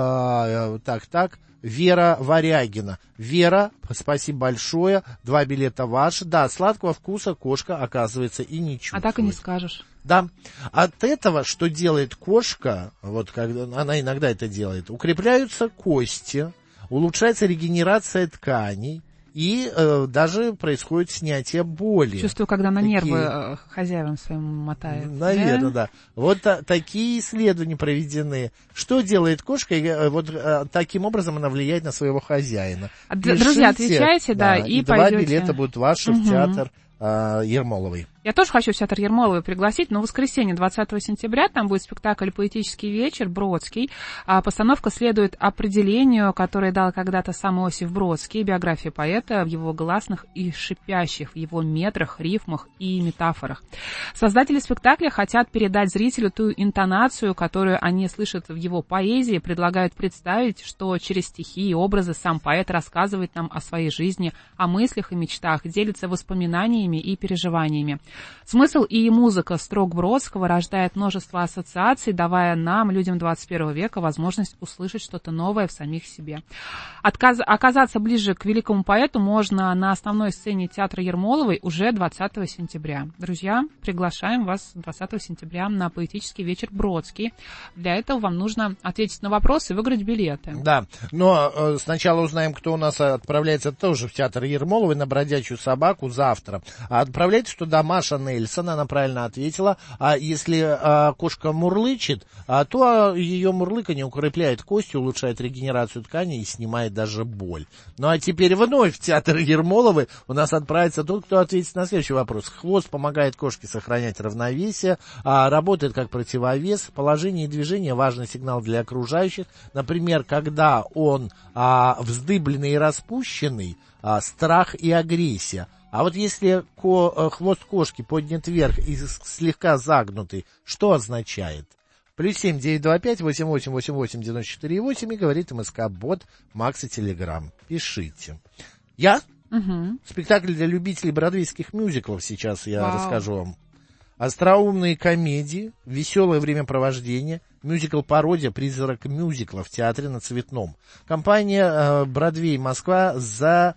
а, так, так, Вера Варягина. Вера, спасибо большое, два билета ваши. Да, сладкого вкуса кошка, оказывается, и не чувствует. А так и не скажешь. Да, от этого, что делает кошка, вот когда она иногда это делает, укрепляются кости, улучшается регенерация тканей, и э, даже происходит снятие боли. Чувствую, когда на такие... нервы э, хозяевам своим мотает. Наверное, да. да. Вот а, такие исследования проведены. Что делает кошка? И, а, вот а, таким образом она влияет на своего хозяина. Пишите, друзья, отвечайте, да, да и, и два пойдете. билета будут ваши угу. в театр а, Ермоловой. Я тоже хочу в театр Ермоловой пригласить, но в воскресенье, двадцатого сентября, там будет спектакль «Поэтический вечер» Бродский. А постановка следует определению, которое дал когда-то сам Иосиф Бродский, биография поэта в его гласных и шипящих, в его метрах, рифмах и метафорах. Создатели спектакля хотят передать зрителю ту интонацию, которую они слышат в его поэзии, предлагают представить, что через стихи и образы сам поэт рассказывает нам о своей жизни, о мыслях и мечтах, делится воспоминаниями и переживаниями. Смысл и музыка строк Бродского рождает множество ассоциаций, давая нам, людям двадцать первого века, возможность услышать что-то новое в самих себе. Отказ... Оказаться ближе к великому поэту можно на основной сцене театра Ермоловой уже двадцатого сентября. Друзья, приглашаем вас двадцатого сентября на поэтический вечер Бродский. Для этого вам нужно ответить на вопросы и выиграть билеты. Да, но э, сначала узнаем, кто у нас отправляется тоже в театр Ермоловой на «Бродячую собаку» завтра. А отправляйтесь туда Маша Нельсон, она правильно ответила. А если а, кошка мурлычет, а, то ее мурлыканье укрепляет кости, улучшает регенерацию тканей и снимает даже боль. Ну а теперь вновь в театр Ермоловой у нас отправится тот, кто ответит на следующий вопрос. Хвост помогает кошке сохранять равновесие, а, работает как противовес. Положение и движение — важный сигнал для окружающих. Например, когда он а, вздыбленный и распущенный, а, страх и агрессия. А вот если ко, хвост кошки поднят вверх и слегка загнутый, что означает? Плюс семь девять два пять восемь восемь восемь восемь девяносто четыре восемь и говорит МСК-бот Макс и Телеграм. Пишите. Я? Угу. Спектакль для любителей бродвейских мюзиклов сейчас я Вау. расскажу вам. Остроумные комедии, веселое времяпровождение, мюзикл-пародия «Призрак мюзикла» в театре на Цветном. Компания э, «Бродвей Москва» за...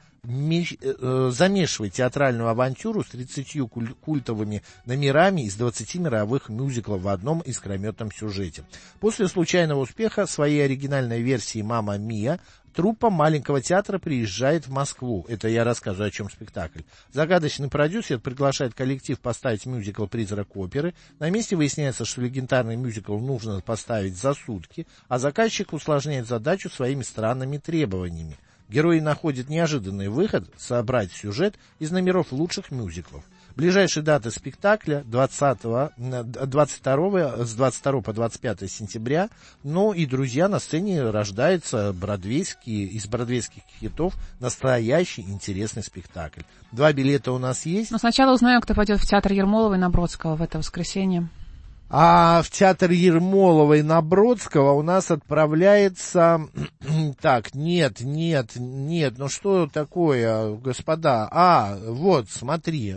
замешивает театральную авантюру с тридцатью куль- культовыми номерами из двадцати мировых мюзиклов в одном искрометном сюжете. После случайного успеха своей оригинальной версии «Мамма Мия» труппа маленького театра приезжает в Москву. Это я рассказываю, о чем спектакль. Загадочный продюсер приглашает коллектив поставить мюзикл «Призрак оперы». На месте выясняется, что легендарный мюзикл нужно поставить за сутки, а заказчик усложняет задачу своими странными требованиями. Герои находят неожиданный выход собрать сюжет из номеров лучших мюзиклов. Ближайшие даты спектакля двадцатого, двадцать второго, с двадцать второго по двадцать пятое сентября. Ну и, друзья, на сцене рождается бродвейский, из бродвейских хитов настоящий интересный спектакль. Два билета у нас есть. Но сначала узнаем, кто пойдет в театр Ермоловой на Бродского в это воскресенье. А в театр Ермоловой на Бродского у нас отправляется... Так, нет, нет, нет, ну что такое, господа? А, вот, смотри,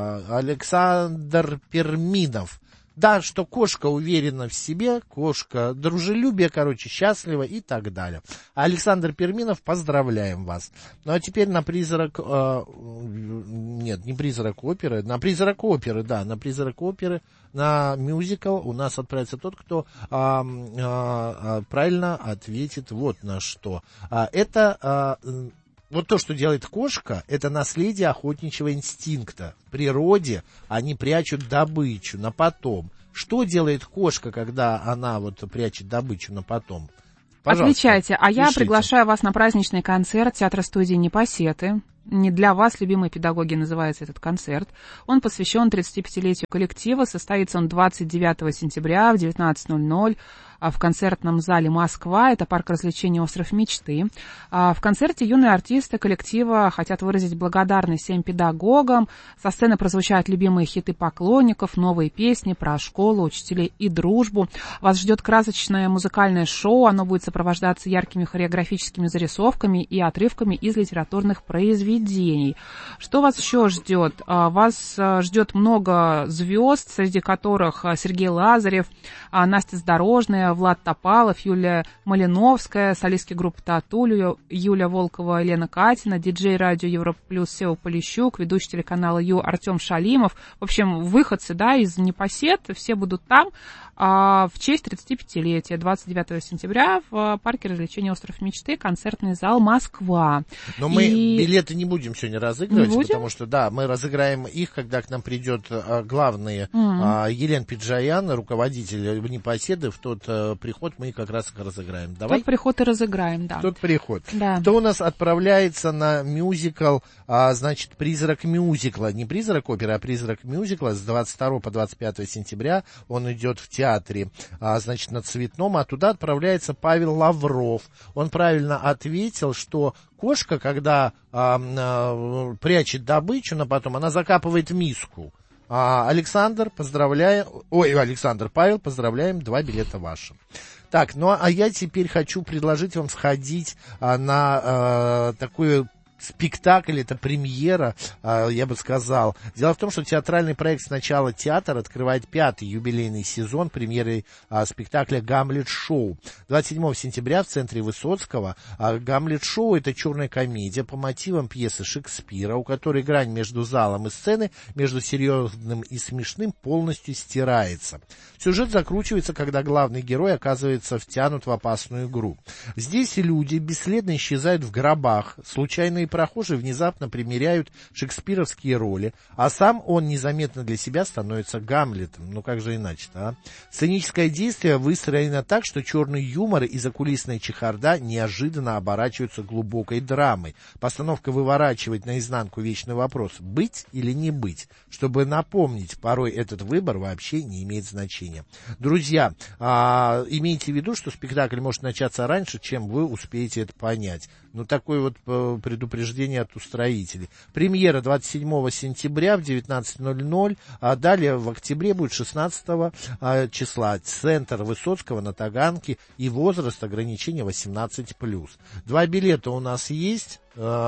Александр Перминов. Да, что кошка уверена в себе, кошка дружелюбие, короче, счастлива и так далее. Александр Перминов, поздравляем вас. Ну, а теперь на призрак... Э, нет, не призрак оперы, на призрак оперы, да, на призрак оперы, на мюзикл у нас отправится тот, кто э, э, правильно ответит вот на что. А, это... Э, Вот то, что делает кошка, это наследие охотничьего инстинкта. В природе они прячут добычу на потом. Что делает кошка, когда она вот прячет добычу на потом? Пожалуйста, отвечайте. А я пишите. Приглашаю вас на праздничный концерт театра-студии «Непосеты». Не для вас, любимые педагоги, называется этот концерт. Он посвящен тридцатипятилетию коллектива. Состоится он двадцать девятого сентября в девятнадцать ноль ноль в концертном зале «Москва». Это парк развлечений «Остров мечты». В концерте юные артисты коллектива хотят выразить благодарность всем педагогам. Со сцены прозвучат любимые хиты поклонников, новые песни про школу, учителей и дружбу. Вас ждет красочное музыкальное шоу. Оно будет сопровождаться яркими хореографическими зарисовками и отрывками из литературных произведений. Что вас еще ждет? Вас ждет много звезд, среди которых Сергей Лазарев, Настя Здорожная, Влад Топалов, Юлия Малиновская, солистки группы «Тату», Юля Волкова, Елена Катина, диджей радио Европа Плюс Сева Полищук, ведущий телеканала Ю Артем Шалимов. В общем, выходцы, да, из «Непосед», все будут там а, в честь тридцатипятилетия, двадцать девятого сентября в парке развлечений «Остров мечты», концертный зал «Москва». Но мы И... билеты не будем сегодня разыгрывать, будем? Потому что, да, мы разыграем их, когда к нам придет а, главный Mm-hmm. а, Елена Пиджаян, руководитель «Непоседы», в тот а, приход мы как раз их разыграем. Давай? Тот приход и разыграем, да. Тот приход. Да. Кто у нас отправляется на мюзикл, а, значит, «Призрак мюзикла». Не «Призрак оперы», а «Призрак мюзикла» с двадцать второго по двадцать пятое сентября. Он идет в театре, а, значит, на Цветном, а туда отправляется Павел Лавров. Он правильно ответил, что кошка, когда а, а, прячет добычу, но потом она закапывает в миску. А, Александр, поздравляем, ой, Александр, Павел, поздравляем, два билета ваши. Так, ну а я теперь хочу предложить вам сходить а, на а, такую спектакль, это премьера, я бы сказал. Дело в том, что театральный проект «Сначала театр» открывает пятый юбилейный сезон премьеры спектакля «Гамлет-шоу». двадцать седьмого сентября в центре Высоцкого. «Гамлет-шоу» — это черная комедия по мотивам пьесы Шекспира, у которой грань между залом и сценой, между серьезным и смешным полностью стирается. Сюжет закручивается, когда главный герой оказывается втянут в опасную игру. Здесь люди бесследно исчезают в гробах, случайные прохожие внезапно примеряют шекспировские роли, а сам он незаметно для себя становится Гамлетом. Ну как же иначе-то, а? Сценическое действие выстроено так, что черный юмор и закулисная чехарда неожиданно оборачиваются глубокой драмой. Постановка выворачивает наизнанку вечный вопрос: быть или не быть? Чтобы напомнить, порой этот выбор вообще не имеет значения. Друзья, а, имейте в виду, что спектакль может начаться раньше, чем вы успеете это понять. Ну, такое вот предупреждение от устроителей. Премьера двадцать седьмого сентября в девятнадцать ноль ноль, а далее в октябре будет шестнадцатого числа. Центр Высоцкого на Таганке, и возраст ограничения восемнадцать плюс. Два билета у нас есть.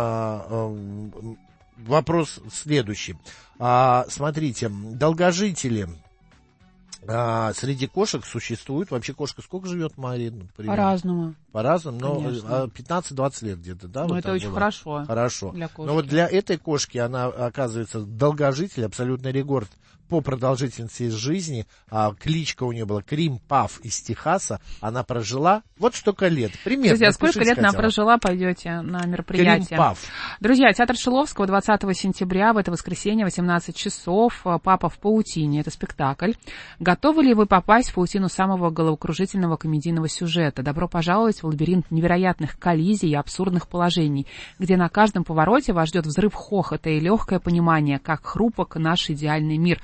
Вопрос следующий. Смотрите, долгожители А, среди кошек существует, вообще кошка сколько живет, Марина? По-разному. По-разному, но пятнадцать-двадцать лет где-то, да? Ну, вот это очень было. хорошо. Хорошо. Для кошки. Но вот для этой кошки она, оказывается, долгожитель, абсолютный рекорд по продолжительности жизни. А, кличка у нее была Крим Паф из Техаса. Она прожила вот столько лет. Примерно. Друзья, сколько лет она хотела. прожила, пойдете на мероприятие. Крим Паф. Друзья, театр Шиловского двадцатого сентября, в это воскресенье, восемнадцать часов. «Папа в паутине». Это спектакль. Готовы ли вы попасть в паутину самого головокружительного комедийного сюжета? Добро пожаловать в лабиринт невероятных коллизий и абсурдных положений, где на каждом повороте вас ждет взрыв хохота и легкое понимание, как хрупок наш идеальный мир.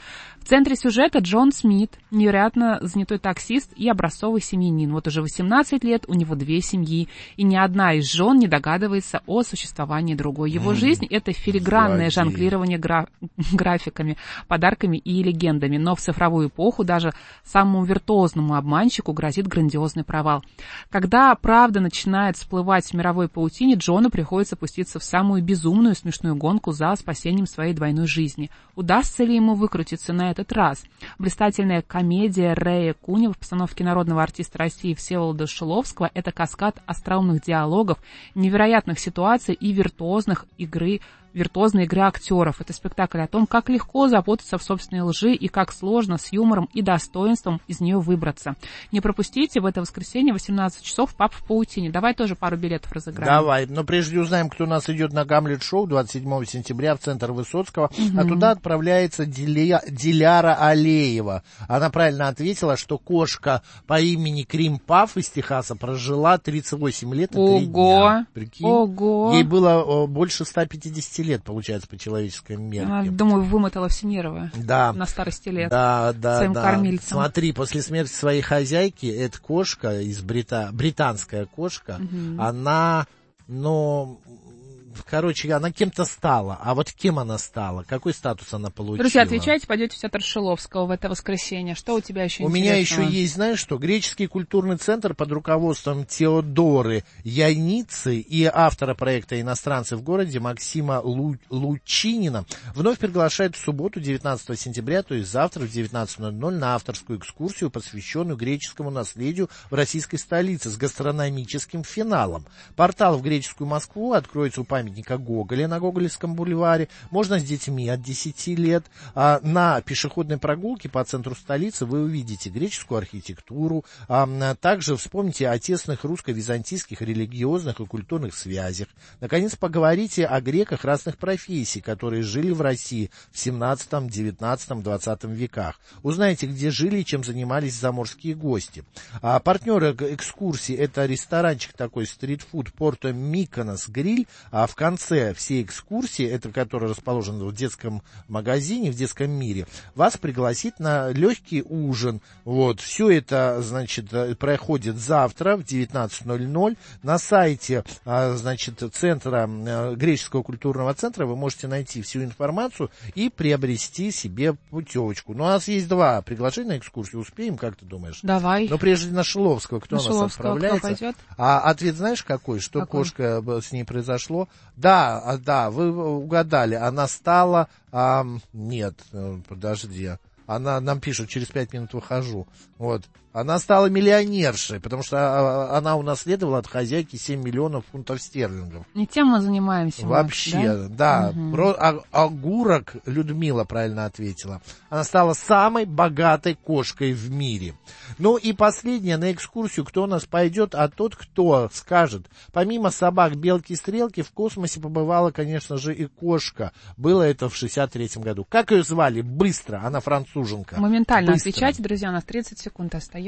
В центре сюжета Джон Смит, невероятно занятой таксист и образцовый семьянин. Вот уже восемнадцать лет, у него две семьи, и ни одна из жен не догадывается о существовании другой. Его mm. жизнь — это филигранное Злодей. жонглирование гра- графиками, подарками и легендами. Но в цифровую эпоху даже самому виртуозному обманщику грозит грандиозный провал. Когда правда начинает всплывать в мировой паутине, Джону приходится пуститься в самую безумную смешную гонку за спасением своей двойной жизни. Удастся ли ему выкрутиться на этот раз? Блистательная комедия Рэя Куни в постановке народного артиста России Всеволода Шиловского — это каскад остроумных диалогов, невероятных ситуаций и виртуозных игры виртуозной игры актеров. Это спектакль о том, как легко запутаться в собственной лжи и как сложно с юмором и достоинством из нее выбраться. Не пропустите в это воскресенье восемнадцать часов «Пап в паутине». Давай тоже пару билетов разыграем. Давай, но прежде узнаем, кто у нас идет на Гамлет-шоу двадцать седьмого сентября в центр Высоцкого, угу. а туда отправляется Диля... Диляра Алеева. Она правильно ответила, что кошка по имени Крим Паф из Техаса прожила тридцать восемь лет и три дня. Прикинь? Ого! Ей было о, больше ста пятидесяти лет, получается, по человеческой мерке. Она, думаю, вымотала Всемирова да. на старости лет да, да, своим да. кормильцем. Смотри, после смерти своей хозяйки, эта кошка, из Брита... британская кошка, угу. она, ну... Короче, она кем-то стала. А вот кем она стала? Какой статус она получила? Друзья, отвечайте, пойдете в театр Шиловского в это воскресенье. Что у тебя еще У интересного? меня еще есть, знаешь что, греческий культурный центр под руководством Теодоры Яницы и автора проекта «Иностранцы в городе» Максима Лу... Лучинина вновь приглашает в субботу, девятнадцатого сентября, то есть завтра в девятнадцать ноль ноль, на авторскую экскурсию, посвященную греческому наследию в российской столице с гастрономическим финалом. Портал в греческую Москву откроется у памятника Гоголя на Гоголевском бульваре. Можно с детьми от десяти лет. А на пешеходной прогулке по центру столицы вы увидите греческую архитектуру. А также вспомните о тесных русско-византийских религиозных и культурных связях. Наконец, поговорите о греках разных профессий, которые жили в России в семнадцатом, девятнадцатом, двадцатом веках. Узнайте, где жили и чем занимались заморские гости. А партнеры экскурсии — это ресторанчик такой, стритфуд Порто Миконос Гриль. А в конце всей экскурсии, это который расположен в детском магазине, в детском мире, вас пригласит на легкий ужин. Вот, все это, значит, проходит завтра в девятнадцать ноль ноль. На сайте, значит, центра, греческого культурного центра вы можете найти всю информацию и приобрести себе путевочку. Ну, у нас есть два приглашения на экскурсию. Успеем, как ты думаешь? Давай. Но прежде на Шиловского. Кто на у нас Шиловского, отправляется? кто пойдет? А ответ знаешь какой? Что какой? Кошка с ней произошло? Да, да, вы угадали. Она стала... А, нет, подожди. Она нам пишет, через пять минут выхожу. Вот. Она стала миллионершей, потому что она унаследовала от хозяйки семь миллионов фунтов стерлингов. Не тем мы занимаемся. Вообще, да. да. Угу. Про, а, огурок, Людмила правильно ответила. Она стала самой богатой кошкой в мире. Ну и последнее, на экскурсию кто у нас пойдет, а тот, кто скажет. Помимо собак, белки и стрелки, в космосе побывала, конечно же, и кошка. Было это в шестьдесят третьем году. Как ее звали? Быстро, она француженка. Моментально Быстро. Отвечайте, друзья, у нас тридцать секунд остается.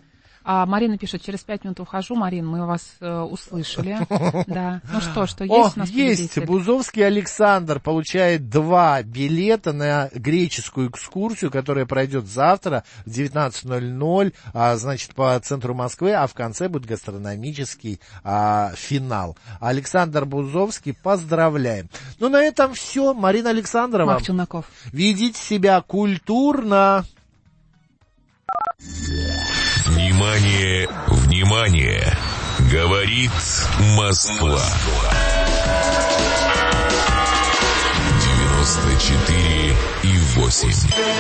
А Марина пишет, через пять минут ухожу. Марин, мы вас э, услышали. Да. Ну что, что есть О, у нас есть. победитель? Бузовский Александр получает два билета на греческую экскурсию, которая пройдет завтра в девятнадцать ноль ноль, а, значит, по центру Москвы, а в конце будет гастрономический а, финал. Александр Бузовский, поздравляем. Ну, на этом все. Марина Александрова. Марк Челноков. Ведите себя культурно. Внимание, внимание! Говорит Москва. девяносто четыре и восемь.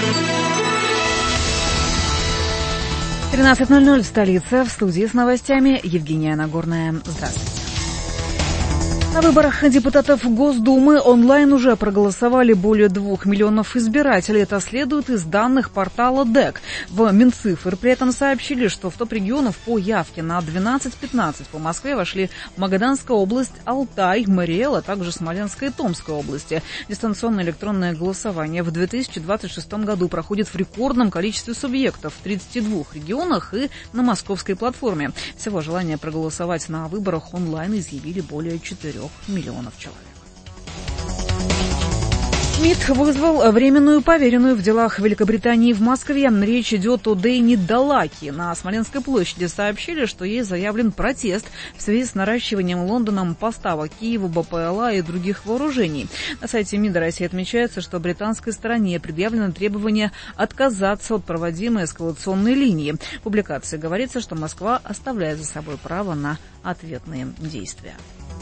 тринадцать ноль ноль в столице. В студии с новостями Евгения Нагорная. Здравствуйте. На выборах депутатов Госдумы онлайн уже проголосовали более двух миллионов избирателей. Это следует из данных портала ДЭК. В Минцифры при этом сообщили, что в топ регионов по явке на двенадцать пятнадцать по Москве вошли Магаданская область, Алтай, Мариэл, а также Смоленская и Томская области. Дистанционное электронное голосование в две тысячи двадцать шестом году проходит в рекордном количестве субъектов в тридцати двух регионах и на московской платформе. Всего желание проголосовать на выборах онлайн изъявили более четырех миллионов человек. МИД вызвал временную поверенную в делах Великобритании в Москве. Речь идет о Дейне Далаки. На Смоленской площади сообщили, что ей заявлен протест в связи с наращиванием Лондоном поставок Киеву БПЛА и других вооружений. На сайте МИДа России отмечается, что британской стороне предъявлено требование отказаться от проводимой эскалационной линии. В публикации говорится, что Москва оставляет за собой право на ответные действия.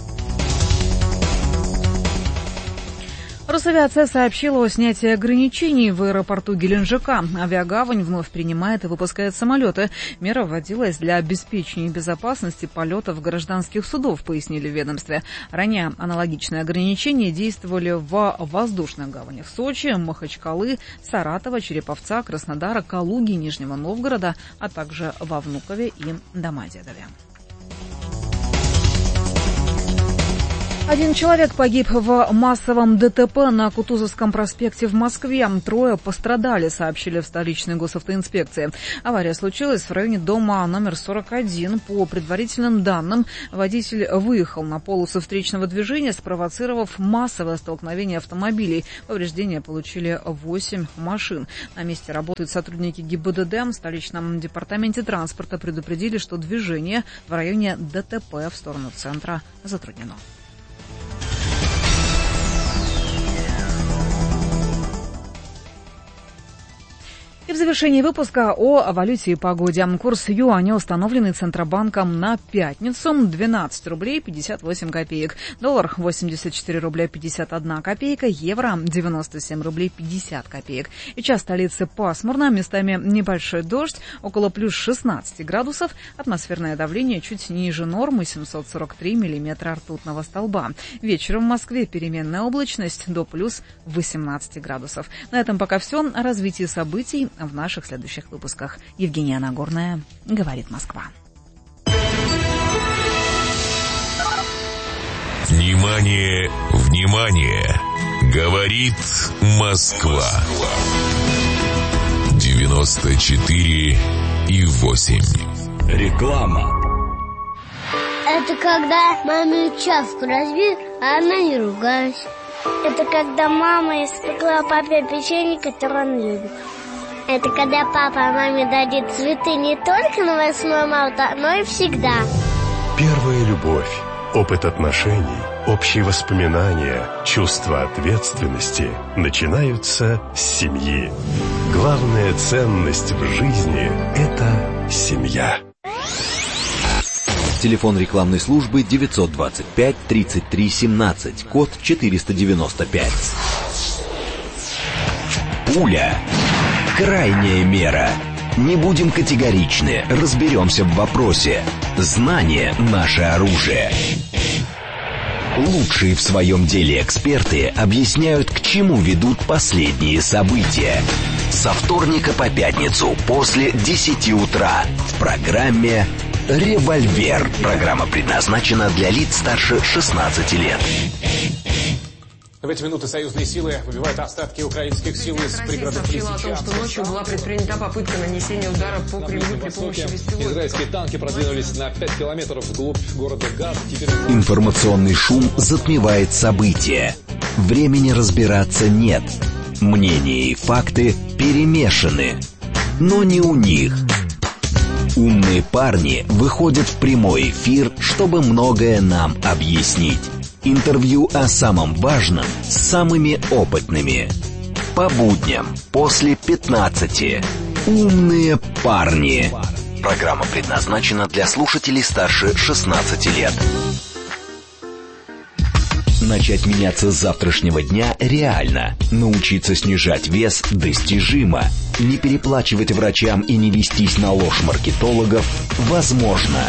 Росавиация сообщила о снятии ограничений в аэропорту Геленджика. Авиагавань вновь принимает и выпускает самолеты. Мера вводилась для обеспечения безопасности полетов гражданских судов, пояснили в ведомстве. Ранее аналогичные ограничения действовали в воздушных гаванях Сочи, Махачкалы, Саратова, Череповца, Краснодара, Калуги, Нижнего Новгорода, а также во Внукове и Домодедове. Один человек погиб в массовом ДТП на Кутузовском проспекте в Москве. Трое пострадали, сообщили в столичной госавтоинспекции. Авария случилась в районе дома номер сорок один. По предварительным данным, водитель выехал на полосу встречного движения, спровоцировав массовое столкновение автомобилей. Повреждения получили восемь машин. На месте работают сотрудники ГИБДД. В столичном департаменте транспорта предупредили, что движение в районе ДТП в сторону центра затруднено. И в завершении выпуска о валюте и погоде. Курс юаня, установленный Центробанком на пятницу, двенадцать рублей пятьдесят восемь копеек. Доллар восемьдесят четыре рубля пятьдесят одна копейка. Евро девяносто семь рублей пятьдесят копеек. И час столицы пасмурно, местами небольшой дождь, около плюс шестнадцать градусов. Атмосферное давление чуть ниже нормы, семьсот сорок три миллиметра ртутного столба. Вечером в Москве переменная облачность до плюс восемнадцать градусов. На этом пока все. О развитии событий в наших следующих выпусках. Евгения Нагорная, говорит Москва. Внимание, внимание! Говорит Москва. девяносто четыре и восемь. Реклама. Это когда маме чашку разбил, а она не ругалась. Это когда мама испекла папе печенье, которое он любит. Это когда папа маме дарит цветы не только на восьмое марта, но и всегда. Первая любовь, опыт отношений, общие воспоминания, чувство ответственности начинаются с семьи. Главная ценность в жизни – это семья. Телефон рекламной службы девятьсот двадцать пять тридцать три семнадцать, код четыреста девяносто пять. Пуля. Крайняя мера. Не будем категоричны, разберемся в вопросе. Знание – наше оружие. Лучшие в своем деле эксперты объясняют, к чему ведут последние события. Со вторника по пятницу после десяти утра в программе «Револьвер». Программа предназначена для лиц старше шестнадцати лет. В эти минуты союзные силы выбивают остатки украинских сил из пригородов Лисичанска. Россия сообщила о том, что ночью была предпринята попытка нанесения удара по Кремлю при помощи беспилотников. Израильские танки продвинулись на пять километров вглубь города Газ. Теперь... Информационный шум затмевает события. Времени разбираться нет. Мнения и факты перемешаны. Но не у них. Умные парни выходят в прямой эфир, чтобы многое нам объяснить. Интервью о самом важном с самыми опытными. По будням после пятнадцати. Умные парни. Программа предназначена для слушателей старше шестнадцати лет. Начать меняться с завтрашнего дня реально. Научиться снижать вес достижимо. Не переплачивать врачам и не вестись на ложь маркетологов возможно.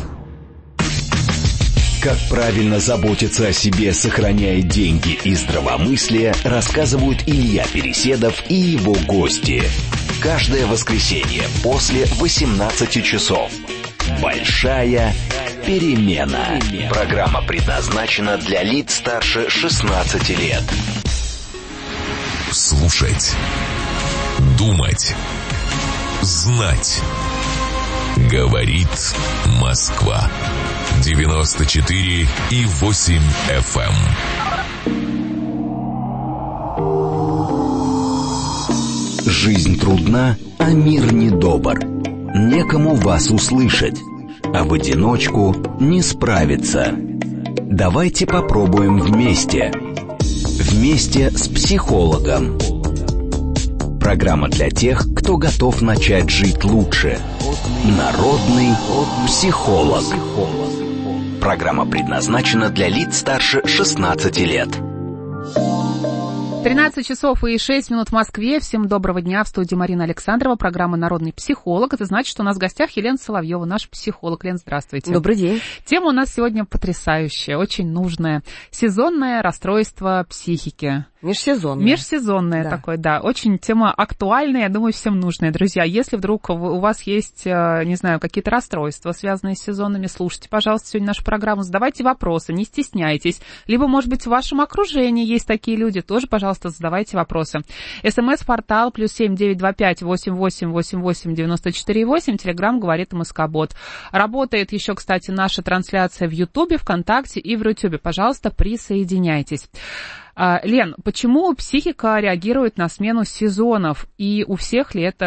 Как правильно заботиться о себе, сохраняя деньги и здравомыслие, рассказывают Илья Переседов и его гости. Каждое воскресенье после восемнадцати часов. Большая перемена. Программа предназначена для лиц старше шестнадцати лет. Слушать. Думать. Знать. Говорит Москва. девяносто четыре и восемь эф эм. Жизнь трудна, а мир недобр. Некому вас услышать, а в одиночку не справиться. Давайте попробуем вместе. Вместе с психологом. Программа для тех, кто готов начать жить лучше. Народный психолог. Программа предназначена для лиц старше шестнадцати лет. тринадцать часов и шесть минут в Москве. Всем доброго дня. В студии Марина Александрова, программа «Народный психолог». Это значит, что у нас в гостях Елена Соловьева, наш психолог. Лен, здравствуйте. Добрый день. Тема у нас сегодня потрясающая, очень нужная. Сезонное расстройство психики. Межсезонное. Межсезонное да. такое, да. Очень тема актуальная, я думаю, всем нужная. Друзья, если вдруг у вас есть, не знаю, какие-то расстройства, связанные с сезонами, слушайте, пожалуйста, сегодня нашу программу, задавайте вопросы, не стесняйтесь. Либо, может быть, в вашем окружении есть такие люди, тоже, пожалуйста, задавайте вопросы. СМС-портал плюс семь девять два пять восемь восемь восемь восемь девяносто четыре восемь. Телеграм говорит МСК-бот. Работает еще, кстати, наша трансляция в Ютубе, ВКонтакте и в Рутюбе. Пожалуйста, присоединяйтесь. Лен, почему психика реагирует на смену сезонов? И у всех ли это